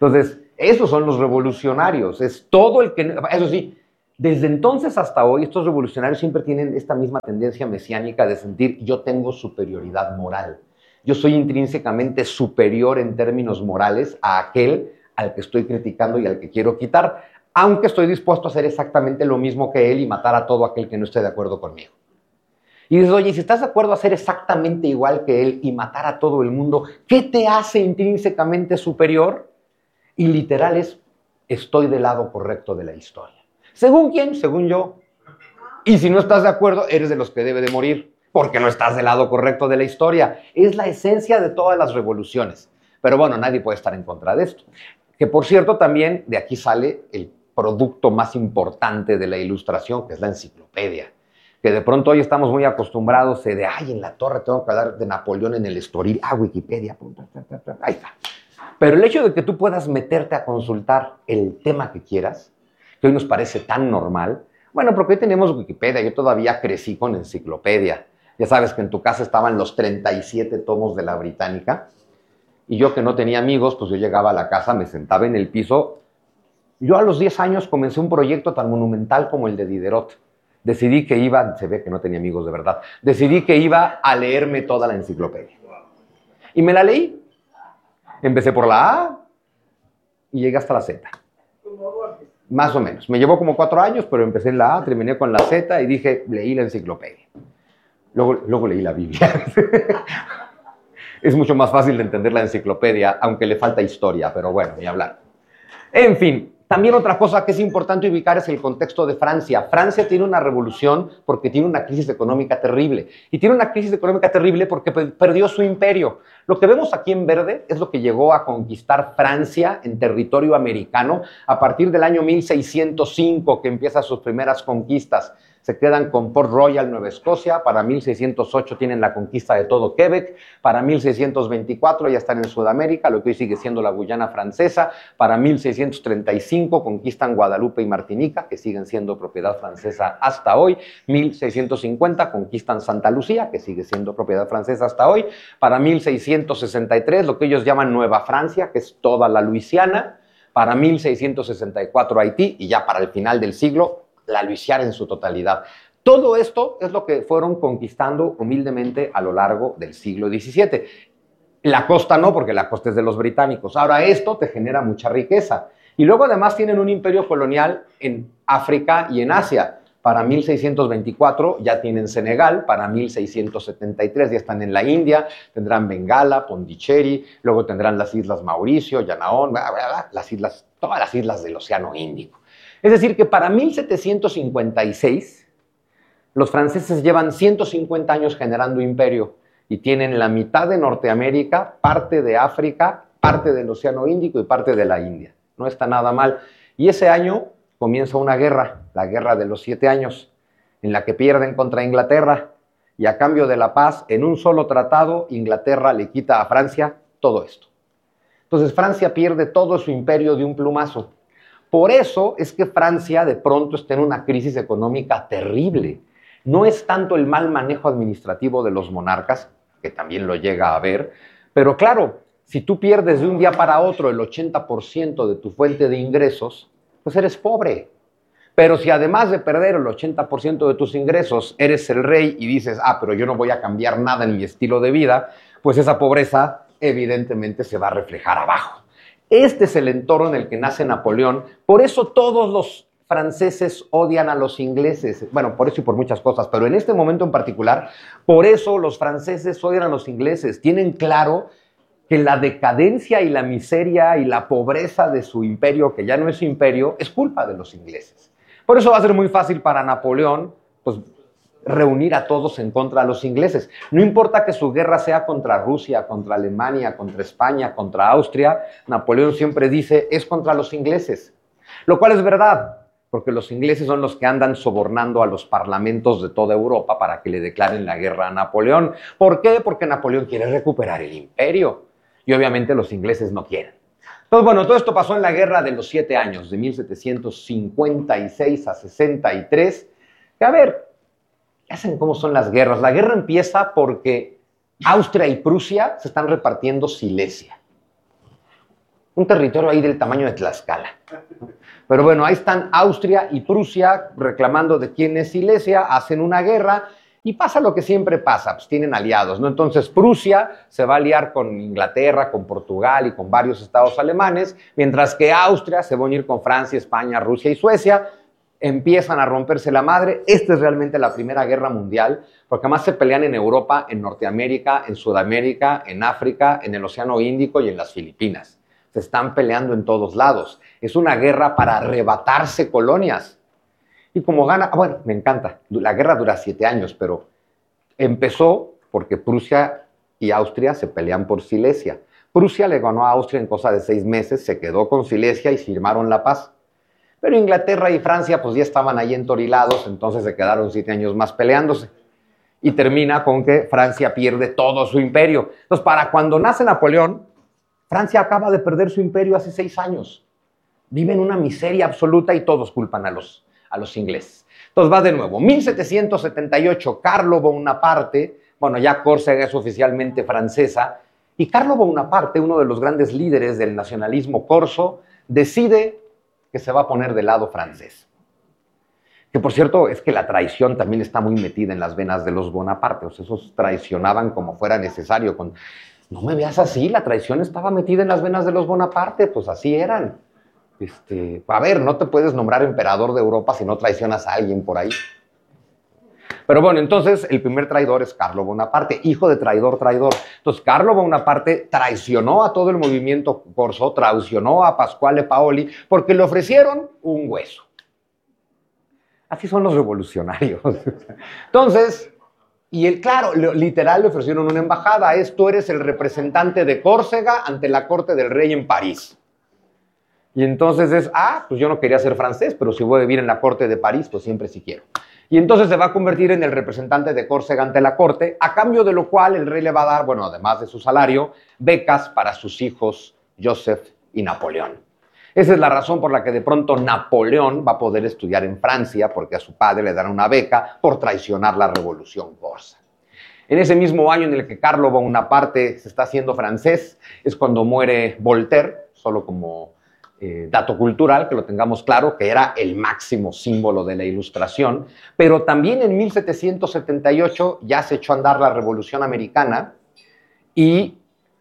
Entonces, esos son los revolucionarios, es todo el que... Eso sí, desde entonces hasta hoy, estos revolucionarios siempre tienen esta misma tendencia mesiánica de sentir yo tengo superioridad moral. Yo soy intrínsecamente superior en términos morales a aquel al que estoy criticando y al que quiero quitar, aunque estoy dispuesto a hacer exactamente lo mismo que él y matar a todo aquel que no esté de acuerdo conmigo. Y dices, oye, si estás de acuerdo a hacer exactamente igual que él y matar a todo el mundo, ¿qué te hace intrínsecamente superior? Y literal es, estoy del lado correcto de la historia. ¿Según quién? Según yo. Y si no estás de acuerdo, eres de los que debe de morir, porque no estás del lado correcto de la historia. Es la esencia de todas las revoluciones. Pero bueno, nadie puede estar en contra de esto. Que por cierto, también de aquí sale el producto más importante de la Ilustración, que es la enciclopedia. Que de pronto hoy estamos muy acostumbrados de, ay, en la torre tengo que hablar de Napoleón en el Estoril, ah, Wikipedia, ahí está. Pero el hecho de que tú puedas meterte a consultar el tema que quieras, que hoy nos parece tan normal, bueno, porque hoy tenemos Wikipedia, yo todavía crecí con enciclopedia. Ya sabes que en tu casa estaban los treinta y siete tomos de la Británica, y yo que no tenía amigos, pues yo llegaba a la casa, me sentaba en el piso. Yo a los diez años comencé un proyecto tan monumental como el de Diderot. Decidí que iba, se ve que no tenía amigos de verdad, decidí que iba a leerme toda la enciclopedia. Y me la leí. Empecé por la A y llegué hasta la Z. Más o menos. Me llevó como cuatro años, pero empecé en la A, terminé con la Z y dije, leí la enciclopedia. Luego, luego leí la Biblia. Es mucho más fácil de entender la enciclopedia, aunque le falta historia, pero bueno, ni hablar. En fin, también otra cosa que es importante ubicar es el contexto de Francia. Francia tiene una revolución porque tiene una crisis económica terrible. Y tiene una crisis económica terrible porque perdió su imperio. Lo que vemos aquí en verde es lo que llegó a conquistar Francia en territorio americano a partir del año mil seiscientos cinco, que empieza sus primeras conquistas. Se quedan con Port Royal, Nueva Escocia. Para mil seiscientos ocho tienen la conquista de todo Quebec. Para mil seiscientos veinticuatro ya están en Sudamérica, lo que hoy sigue siendo la Guyana Francesa. Para mil seiscientos treinta y cinco conquistan Guadalupe y Martinica, que siguen siendo propiedad francesa hasta hoy. mil seiscientos cincuenta conquistan Santa Lucía, que sigue siendo propiedad francesa hasta hoy. Para mil seiscientos sesenta y tres, lo que ellos llaman Nueva Francia, que es toda la Luisiana. Para mil seiscientos sesenta y cuatro Haití, y ya para el final del siglo, la Luisiana en su totalidad. Todo esto es lo que fueron conquistando humildemente a lo largo del siglo diecisiete. La costa no, porque la costa es de los británicos. Ahora, esto te genera mucha riqueza. Y luego además tienen un imperio colonial en África y en Asia. Para mil seiscientos veinticuatro ya tienen Senegal, para mil seiscientos setenta y tres ya están en la India, tendrán Bengala, Pondicherry, luego tendrán las islas Mauricio, Yanaón, bla, bla, bla, las islas, todas las islas del Océano Índico. Es decir, que para mil setecientos cincuenta y seis, los franceses llevan ciento cincuenta años generando imperio y tienen la mitad de Norteamérica, parte de África, parte del Océano Índico y parte de la India. No está nada mal. Y ese año comienza una guerra, la Guerra de los Siete Años, en la que pierden contra Inglaterra y a cambio de la paz, en un solo tratado, Inglaterra le quita a Francia todo esto. Entonces Francia pierde todo su imperio de un plumazo. Por eso es que Francia de pronto está en una crisis económica terrible. No es tanto el mal manejo administrativo de los monarcas, que también lo llega a ver, pero claro, si tú pierdes de un día para otro el ochenta por ciento de tu fuente de ingresos, pues eres pobre. Pero si además de perder el ochenta por ciento de tus ingresos, eres el rey y dices, ah, pero yo no voy a cambiar nada en mi estilo de vida, pues esa pobreza evidentemente se va a reflejar abajo. Este es el entorno en el que nace Napoleón. Por eso todos los franceses odian a los ingleses. Bueno, por eso y por muchas cosas, pero en este momento en particular, por eso los franceses odian a los ingleses. Tienen claro que la decadencia y la miseria y la pobreza de su imperio, que ya no es su imperio, es culpa de los ingleses. Por eso va a ser muy fácil para Napoleón, pues, reunir a todos en contra de los ingleses. No importa que su guerra sea contra Rusia, contra Alemania, contra España, contra Austria, Napoleón siempre dice, es contra los ingleses. Lo cual es verdad, porque los ingleses son los que andan sobornando a los parlamentos de toda Europa para que le declaren la guerra a Napoleón. ¿Por qué? Porque Napoleón quiere recuperar el imperio. Y obviamente los ingleses no quieren. Entonces, bueno, todo esto pasó en la Guerra de los Siete Años, de mil setecientos cincuenta y seis a sesenta y tres. Que a ver, ya saben cómo son las guerras. La guerra empieza porque Austria y Prusia se están repartiendo Silesia. Un territorio ahí del tamaño de Tlaxcala. Pero bueno, ahí están Austria y Prusia reclamando de quién es Silesia, hacen una guerra y pasa lo que siempre pasa, pues tienen aliados, ¿no? Entonces Prusia se va a aliar con Inglaterra, con Portugal y con varios estados alemanes, mientras que Austria se va a unir con Francia, España, Rusia y Suecia. Empiezan a romperse la madre. Esta es realmente la Primera Guerra Mundial, porque además se pelean en Europa, en Norteamérica, en Sudamérica, en África, en el Océano Índico y en las Filipinas. Se están peleando en todos lados. Es una guerra para arrebatarse colonias. Y como gana, bueno, me encanta, la guerra dura siete años, pero empezó porque Prusia y Austria se pelean por Silesia. Prusia le ganó a Austria en cosa de seis meses, se quedó con Silesia y firmaron la paz. Pero Inglaterra y Francia pues ya estaban ahí entorilados, entonces se quedaron siete años más peleándose. Y termina con que Francia pierde todo su imperio. Entonces, para cuando nace Napoleón, Francia acaba de perder su imperio hace seis años. Vive en una miseria absoluta y todos culpan a los, a los ingleses. Entonces va de nuevo. mil setecientos setenta y ocho, Carlo Bonaparte, bueno, ya Córcega es oficialmente francesa, y Carlo Bonaparte, uno de los grandes líderes del nacionalismo corso, decide que se va a poner del lado francés. Que por cierto, es que la traición también está muy metida en las venas de los Bonaparte. O sea, esos traicionaban como fuera necesario. Con... No me veas así, la traición estaba metida en las venas de los Bonaparte, pues así eran. Este, a ver, no te puedes nombrar emperador de Europa si no traicionas a alguien por ahí. Pero bueno, entonces el primer traidor es Carlo Bonaparte, hijo de traidor, traidor. Entonces Carlo Bonaparte traicionó a todo el movimiento corso, traicionó a Pasquale Paoli porque le ofrecieron un hueso. Así son los revolucionarios. Entonces, y él, claro, literal le ofrecieron una embajada. Es, tú eres el representante de Córcega ante la corte del rey en París. Y entonces es, ah, pues yo no quería ser francés, pero si voy a vivir en la corte de París, pues siempre sí quiero. Y entonces se va a convertir en el representante de Córcega ante la corte, a cambio de lo cual el rey le va a dar, bueno, además de su salario, becas para sus hijos Joseph y Napoleón. Esa es la razón por la que de pronto Napoleón va a poder estudiar en Francia, porque a su padre le dan una beca por traicionar la revolución corsa. En ese mismo año en el que Carlo Bonaparte se está haciendo francés, es cuando muere Voltaire, solo como eh, dato cultural, que lo tengamos claro, que era el máximo símbolo de la Ilustración. Pero también en mil setecientos setenta y ocho ya se echó a andar la Revolución Americana y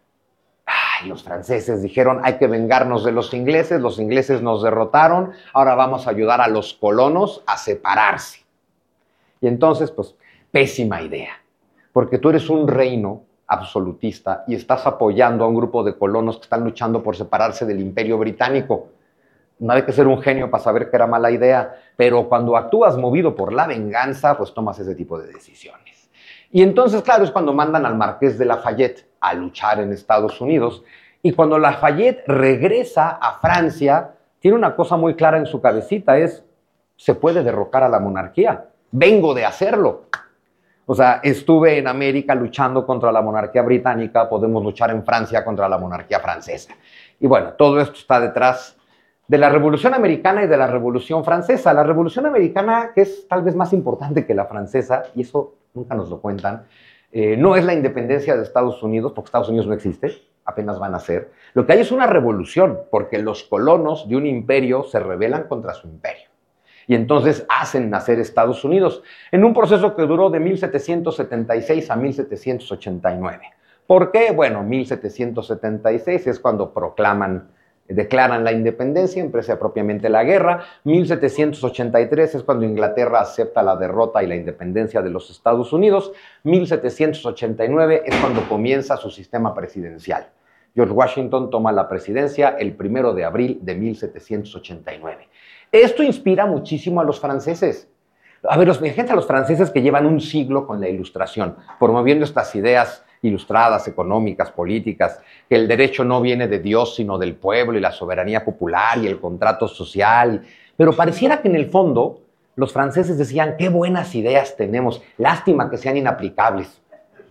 ay, los franceses dijeron, hay que vengarnos de los ingleses, los ingleses nos derrotaron, ahora vamos a ayudar a los colonos a separarse. Y entonces, pues, pésima idea, porque tú eres un reino absolutista y estás apoyando a un grupo de colonos que están luchando por separarse del Imperio Británico. No hay que ser un genio para saber que era mala idea, pero cuando actúas movido por la venganza, pues tomas ese tipo de decisiones. Y entonces, claro, es cuando mandan al Marqués de Lafayette a luchar en Estados Unidos. Y cuando Lafayette regresa a Francia, tiene una cosa muy clara en su cabecita, es, se puede derrocar a la monarquía. Vengo de hacerlo. O sea, estuve en América luchando contra la monarquía británica, podemos luchar en Francia contra la monarquía francesa. Y bueno, todo esto está detrás de la Revolución Americana y de la Revolución Francesa. La Revolución Americana, que es tal vez más importante que la francesa, y eso nunca nos lo cuentan, eh, no es la independencia de Estados Unidos, porque Estados Unidos no existe, apenas van a ser. Lo que hay es una revolución, porque los colonos de un imperio se rebelan contra su imperio. Y entonces hacen nacer Estados Unidos en un proceso que duró de mil setecientos setenta y seis a mil setecientos ochenta y nueve. ¿Por qué? Bueno, mil setecientos setenta y seis es cuando proclaman, declaran la independencia, empieza propiamente la guerra. mil setecientos ochenta y tres es cuando Inglaterra acepta la derrota y la independencia de los Estados Unidos. mil setecientos ochenta y nueve es cuando comienza su sistema presidencial. George Washington toma la presidencia el primero de abril de mil setecientos ochenta y nueve. Esto inspira muchísimo a los franceses. A ver, fíjense a los franceses que llevan un siglo con la Ilustración, promoviendo estas ideas ilustradas, económicas, políticas, que el derecho no viene de Dios, sino del pueblo, y la soberanía popular, y el contrato social. Pero pareciera que en el fondo los franceses decían, qué buenas ideas tenemos, lástima que sean inaplicables.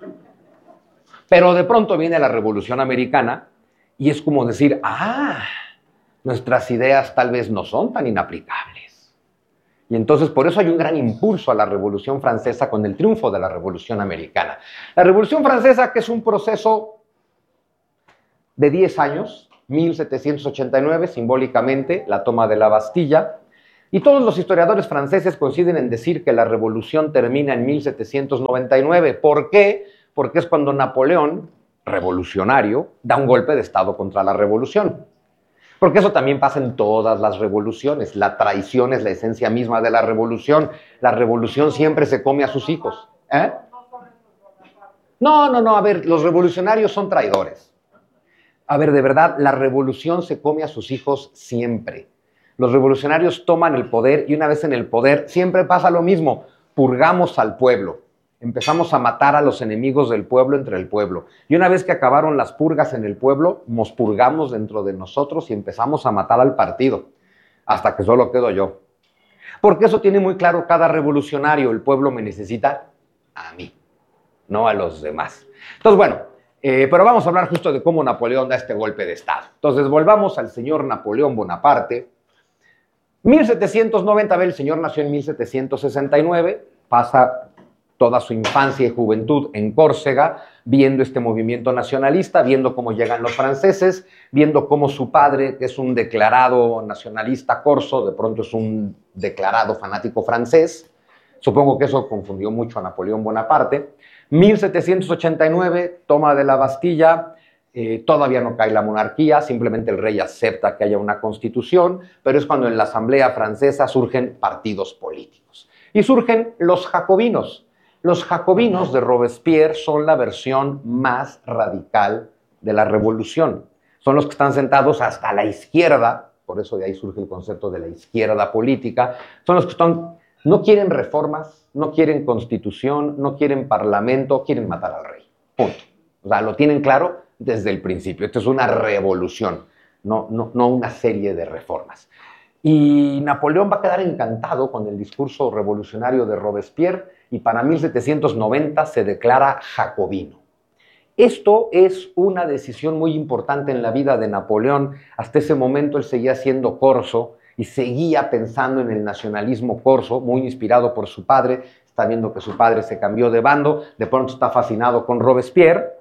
Pero de pronto viene la Revolución Americana, y es como decir, ah, nuestras ideas tal vez no son tan inaplicables. Y entonces por eso hay un gran impulso a la Revolución Francesa con el triunfo de la Revolución Americana. La Revolución Francesa, que es un proceso de diez años, mil setecientos ochenta y nueve, simbólicamente, la toma de la Bastilla. Y todos los historiadores franceses coinciden en decir que la revolución termina en mil setecientos noventa y nueve. ¿Por qué? Porque es cuando Napoleón, revolucionario, da un golpe de Estado contra la revolución. Porque eso también pasa en todas las revoluciones. La traición es la esencia misma de la revolución. La revolución siempre se come a sus hijos. ¿Eh? No, no, no, a ver, los revolucionarios son traidores. A ver, de verdad, la revolución se come a sus hijos siempre. Los revolucionarios toman el poder y una vez en el poder siempre pasa lo mismo. Purgamos al pueblo. Empezamos a matar a los enemigos del pueblo entre el pueblo. Y una vez que acabaron las purgas en el pueblo, nos purgamos dentro de nosotros y empezamos a matar al partido. Hasta que solo quedo yo. Porque eso tiene muy claro cada revolucionario. El pueblo me necesita a mí, no a los demás. Entonces, bueno, eh, pero vamos a hablar justo de cómo Napoleón da este golpe de Estado. Entonces, volvamos al señor Napoleón Bonaparte. mil setecientos noventa, el señor nació en mil setecientos sesenta y nueve, pasa toda su infancia y juventud en Córcega, viendo este movimiento nacionalista, viendo cómo llegan los franceses, viendo cómo su padre, que es un declarado nacionalista corso, de pronto es un declarado fanático francés. Supongo que eso confundió mucho a Napoleón Bonaparte. mil setecientos ochenta y nueve, toma de la Bastilla. Eh, todavía no cae la monarquía, simplemente el rey acepta que haya una constitución, pero es cuando en la Asamblea Francesa surgen partidos políticos. Y surgen los jacobinos. Los jacobinos de Robespierre son la versión más radical de la revolución. Son los que están sentados hasta la izquierda, por eso de ahí surge el concepto de la izquierda política. Son los que están, no quieren reformas, no quieren constitución, no quieren parlamento, quieren matar al rey. Punto. O sea, lo tienen claro desde el principio. Esto es una revolución, no, no, no una serie de reformas. Y Napoleón va a quedar encantado con el discurso revolucionario de Robespierre y para mil setecientos noventa se declara jacobino. Esto es una decisión muy importante en la vida de Napoleón. Hasta ese momento él seguía siendo corso y seguía pensando en el nacionalismo corso, muy inspirado por su padre. Está viendo que su padre se cambió de bando, de pronto está fascinado con Robespierre.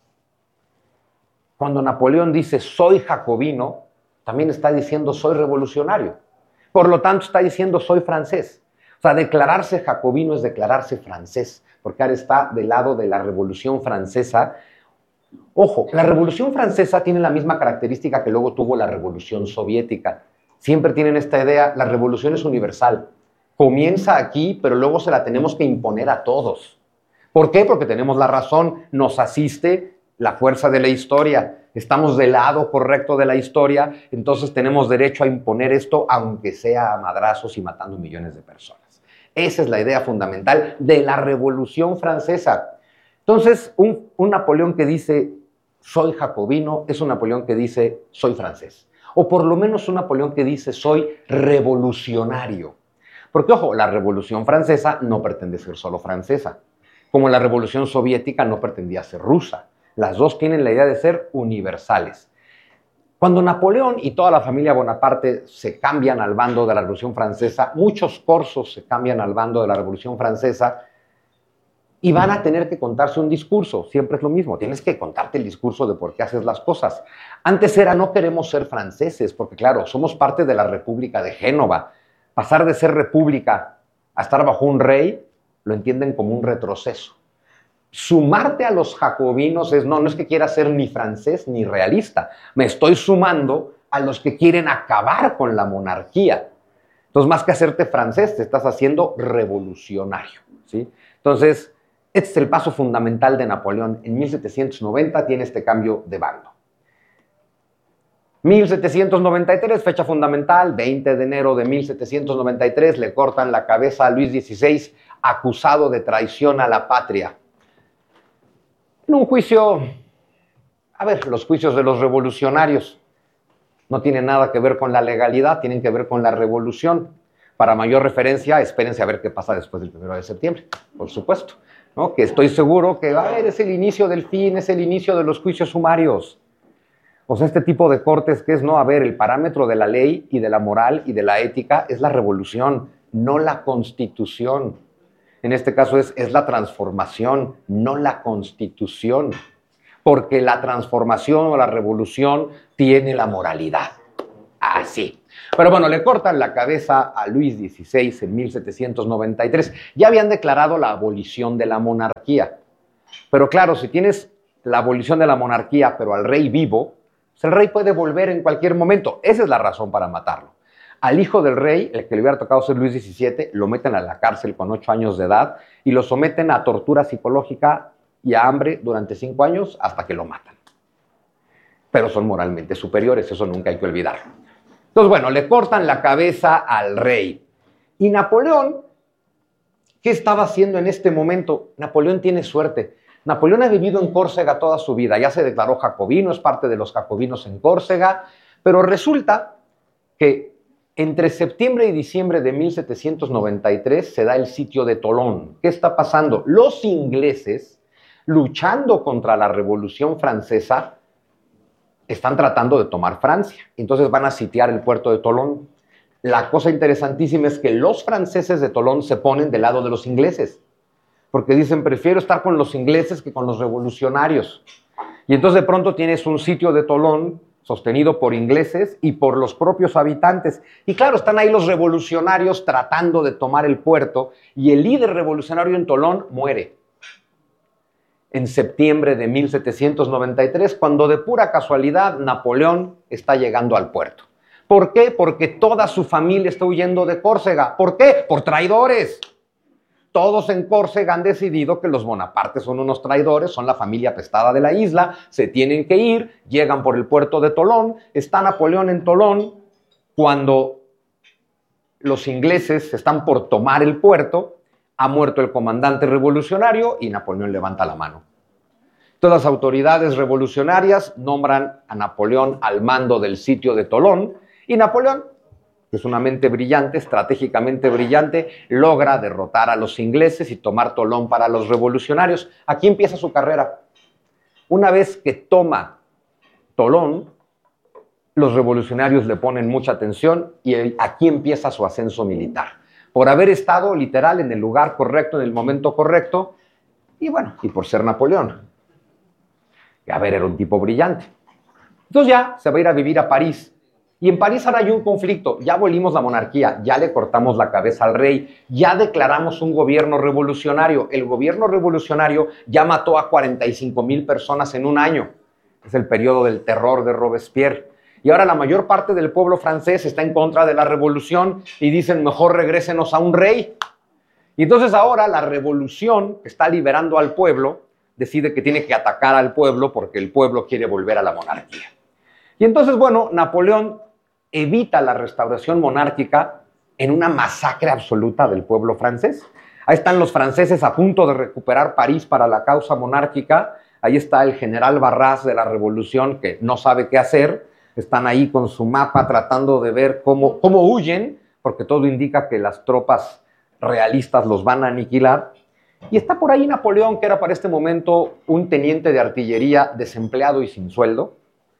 Cuando Napoleón dice soy jacobino, también está diciendo soy revolucionario. Por lo tanto, está diciendo soy francés. O sea, declararse jacobino es declararse francés, porque ahora está del lado de la Revolución Francesa. Ojo, la Revolución Francesa tiene la misma característica que luego tuvo la Revolución Soviética. Siempre tienen esta idea, la revolución es universal. Comienza aquí, pero luego se la tenemos que imponer a todos. ¿Por qué? Porque tenemos la razón, nos asiste la fuerza de la historia, estamos del lado correcto de la historia, entonces tenemos derecho a imponer esto, aunque sea a madrazos y matando millones de personas. Esa es la idea fundamental de la Revolución Francesa. Entonces, un, un Napoleón que dice, soy jacobino, es un Napoleón que dice, soy francés. O por lo menos un Napoleón que dice, soy revolucionario. Porque, ojo, la Revolución Francesa no pretende ser solo francesa, como la Revolución Soviética no pretendía ser rusa. Las dos tienen la idea de ser universales. Cuando Napoleón y toda la familia Bonaparte se cambian al bando de la Revolución Francesa, muchos corsos se cambian al bando de la Revolución Francesa y van a tener que contarse un discurso. Siempre es lo mismo, tienes que contarte el discurso de por qué haces las cosas. Antes era no queremos ser franceses, porque claro, somos parte de la República de Génova. Pasar de ser república a estar bajo un rey lo entienden como un retroceso. Sumarte a los jacobinos es, no, no es que quiera ser ni francés ni realista, me estoy sumando a los que quieren acabar con la monarquía. Entonces, más que hacerte francés, te estás haciendo revolucionario, ¿sí? Entonces, este es el paso fundamental de Napoleón. En mil setecientos noventa tiene este cambio de bando. mil setecientos noventa y tres, fecha fundamental, veinte de enero de mil setecientos noventa y tres, le cortan la cabeza a Luis dieciséis, acusado de traición a la patria. En un juicio, a ver, los juicios de los revolucionarios no tienen nada que ver con la legalidad, tienen que ver con la revolución. Para mayor referencia, espérense a ver qué pasa después del primero de septiembre, por supuesto, ¿no? Que estoy seguro que, a ver, es el inicio del fin, es el inicio de los juicios sumarios. O sea, este tipo de cortes que es, no, a ver, el parámetro de la ley y de la moral y de la ética es la revolución, no la constitución. En este caso es, es la transformación, no la constitución. porque la transformación o la revolución tiene la moralidad. Así. Pero bueno, le cortan la cabeza a Luis dieciséis en mil setecientos noventa y tres. Ya habían declarado la abolición de la monarquía. Pero claro, si tienes la abolición de la monarquía, pero al rey vivo, pues el rey puede volver en cualquier momento. Esa es la razón para matarlo. Al hijo del rey, el que le hubiera tocado ser Luis diecisiete, lo meten a la cárcel con ocho años de edad y lo someten a tortura psicológica y a hambre durante cinco años hasta que lo matan. Pero son moralmente superiores, eso nunca hay que olvidarlo. Entonces, bueno, le cortan la cabeza al rey. Y Napoleón, ¿qué estaba haciendo en este momento? Napoleón tiene suerte. Napoleón ha vivido en Córcega toda su vida, ya se declaró jacobino, es parte de los jacobinos en Córcega, pero resulta que entre septiembre y diciembre de mil setecientos noventa y tres se da el sitio de Tolón. ¿Qué está pasando? Los ingleses, luchando contra la Revolución Francesa, están tratando de tomar Francia. Entonces van a sitiar el puerto de Tolón. La cosa interesantísima es que los franceses de Tolón se ponen del lado de los ingleses, porque dicen, prefiero estar con los ingleses que con los revolucionarios. Y entonces de pronto tienes un sitio de Tolón sostenido por ingleses y por los propios habitantes. Y claro, están ahí los revolucionarios tratando de tomar el puerto y el líder revolucionario en Tolón muere en septiembre de mil setecientos noventa y tres, cuando de pura casualidad Napoleón está llegando al puerto. ¿Por qué? Porque toda su familia está huyendo de Córcega. ¿Por qué? Por traidores. Todos en Córcega han decidido que los Bonapartes son unos traidores, son la familia apestada de la isla, se tienen que ir, llegan por el puerto de Tolón, está Napoleón en Tolón, cuando los ingleses están por tomar el puerto, ha muerto el comandante revolucionario y Napoleón levanta la mano. Todas las autoridades revolucionarias nombran a Napoleón al mando del sitio de Tolón y Napoleón, que es una mente brillante, estratégicamente brillante, logra derrotar a los ingleses y tomar Tolón para los revolucionarios. Aquí empieza su carrera. Una vez que toma Tolón, los revolucionarios le ponen mucha atención y aquí empieza su ascenso militar. Por haber estado literal en el lugar correcto, en el momento correcto, y bueno, y por ser Napoleón. Y a ver, era un tipo brillante. Entonces ya se va a ir a vivir a París. Y en París ahora hay un conflicto. Ya abolimos la monarquía, ya le cortamos la cabeza al rey, ya declaramos un gobierno revolucionario. El gobierno revolucionario ya mató a cuarenta y cinco mil personas en un año. Es el periodo del terror de Robespierre. Y ahora la mayor parte del pueblo francés está en contra de la revolución y dicen, mejor regrésenos a un rey. Y entonces ahora la revolución que está liberando al pueblo decide que tiene que atacar al pueblo porque el pueblo quiere volver a la monarquía. Y entonces, bueno, Napoleón evita la restauración monárquica en una masacre absoluta del pueblo francés. Ahí están los franceses a punto de recuperar París para la causa monárquica. Ahí está el general Barras de la revolución que no sabe qué hacer. Están ahí con su mapa tratando de ver cómo, cómo huyen, porque todo indica que las tropas realistas los van a aniquilar. Y está por ahí Napoleón, que era para este momento un teniente de artillería desempleado y sin sueldo.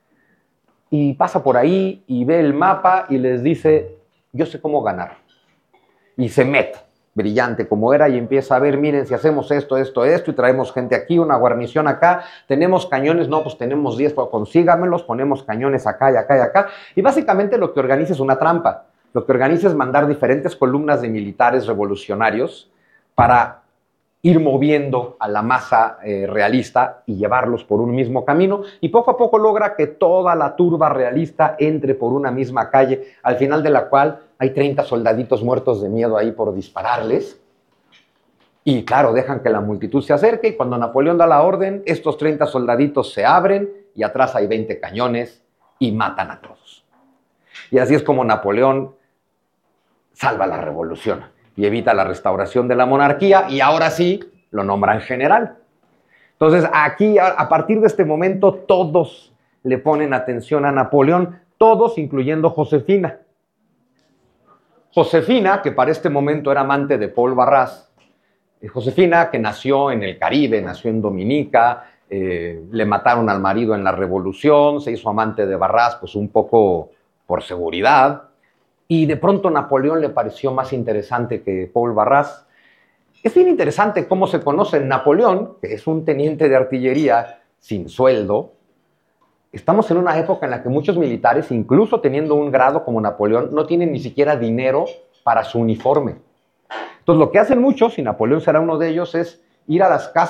Y pasa por ahí y ve el mapa y les dice, yo sé cómo ganar. Y se mete, brillante como era, y empieza a ver, miren, si hacemos esto, esto, esto, y traemos gente aquí, una guarnición acá, tenemos cañones, no, pues tenemos diez, pues consígamelos, ponemos cañones acá y acá y acá. Y básicamente lo que organiza es una trampa. Lo que organiza es mandar diferentes columnas de militares revolucionarios para ir moviendo a la masa eh, realista y llevarlos por un mismo camino, y poco a poco logra que toda la turba realista entre por una misma calle, al final de la cual hay treinta soldaditos muertos de miedo ahí por dispararles, y claro, dejan que la multitud se acerque, y cuando Napoleón da la orden, estos treinta soldaditos se abren, y atrás hay veinte cañones, y matan a todos. Y así es como Napoleón salva la revolución y evita la restauración de la monarquía, y ahora sí lo nombran general. Entonces aquí, a partir de este momento, todos le ponen atención a Napoleón, todos, incluyendo Josefina. Josefina, que para este momento era amante de Paul Barras, Josefina, que nació en el Caribe, nació en Dominica, eh, le mataron al marido en la revolución, se hizo amante de Barras, pues un poco por seguridad, y de pronto Napoleón le pareció más interesante que Paul Barras. Es bien interesante cómo se conocen. Napoleón, que es un teniente de artillería, sin sueldo. Estamos en una época en la que muchos militares, incluso teniendo un grado como Napoleón, no tienen ni siquiera dinero para su uniforme. Entonces, lo que hacen muchos, y Napoleón será uno de ellos, es ir a las casas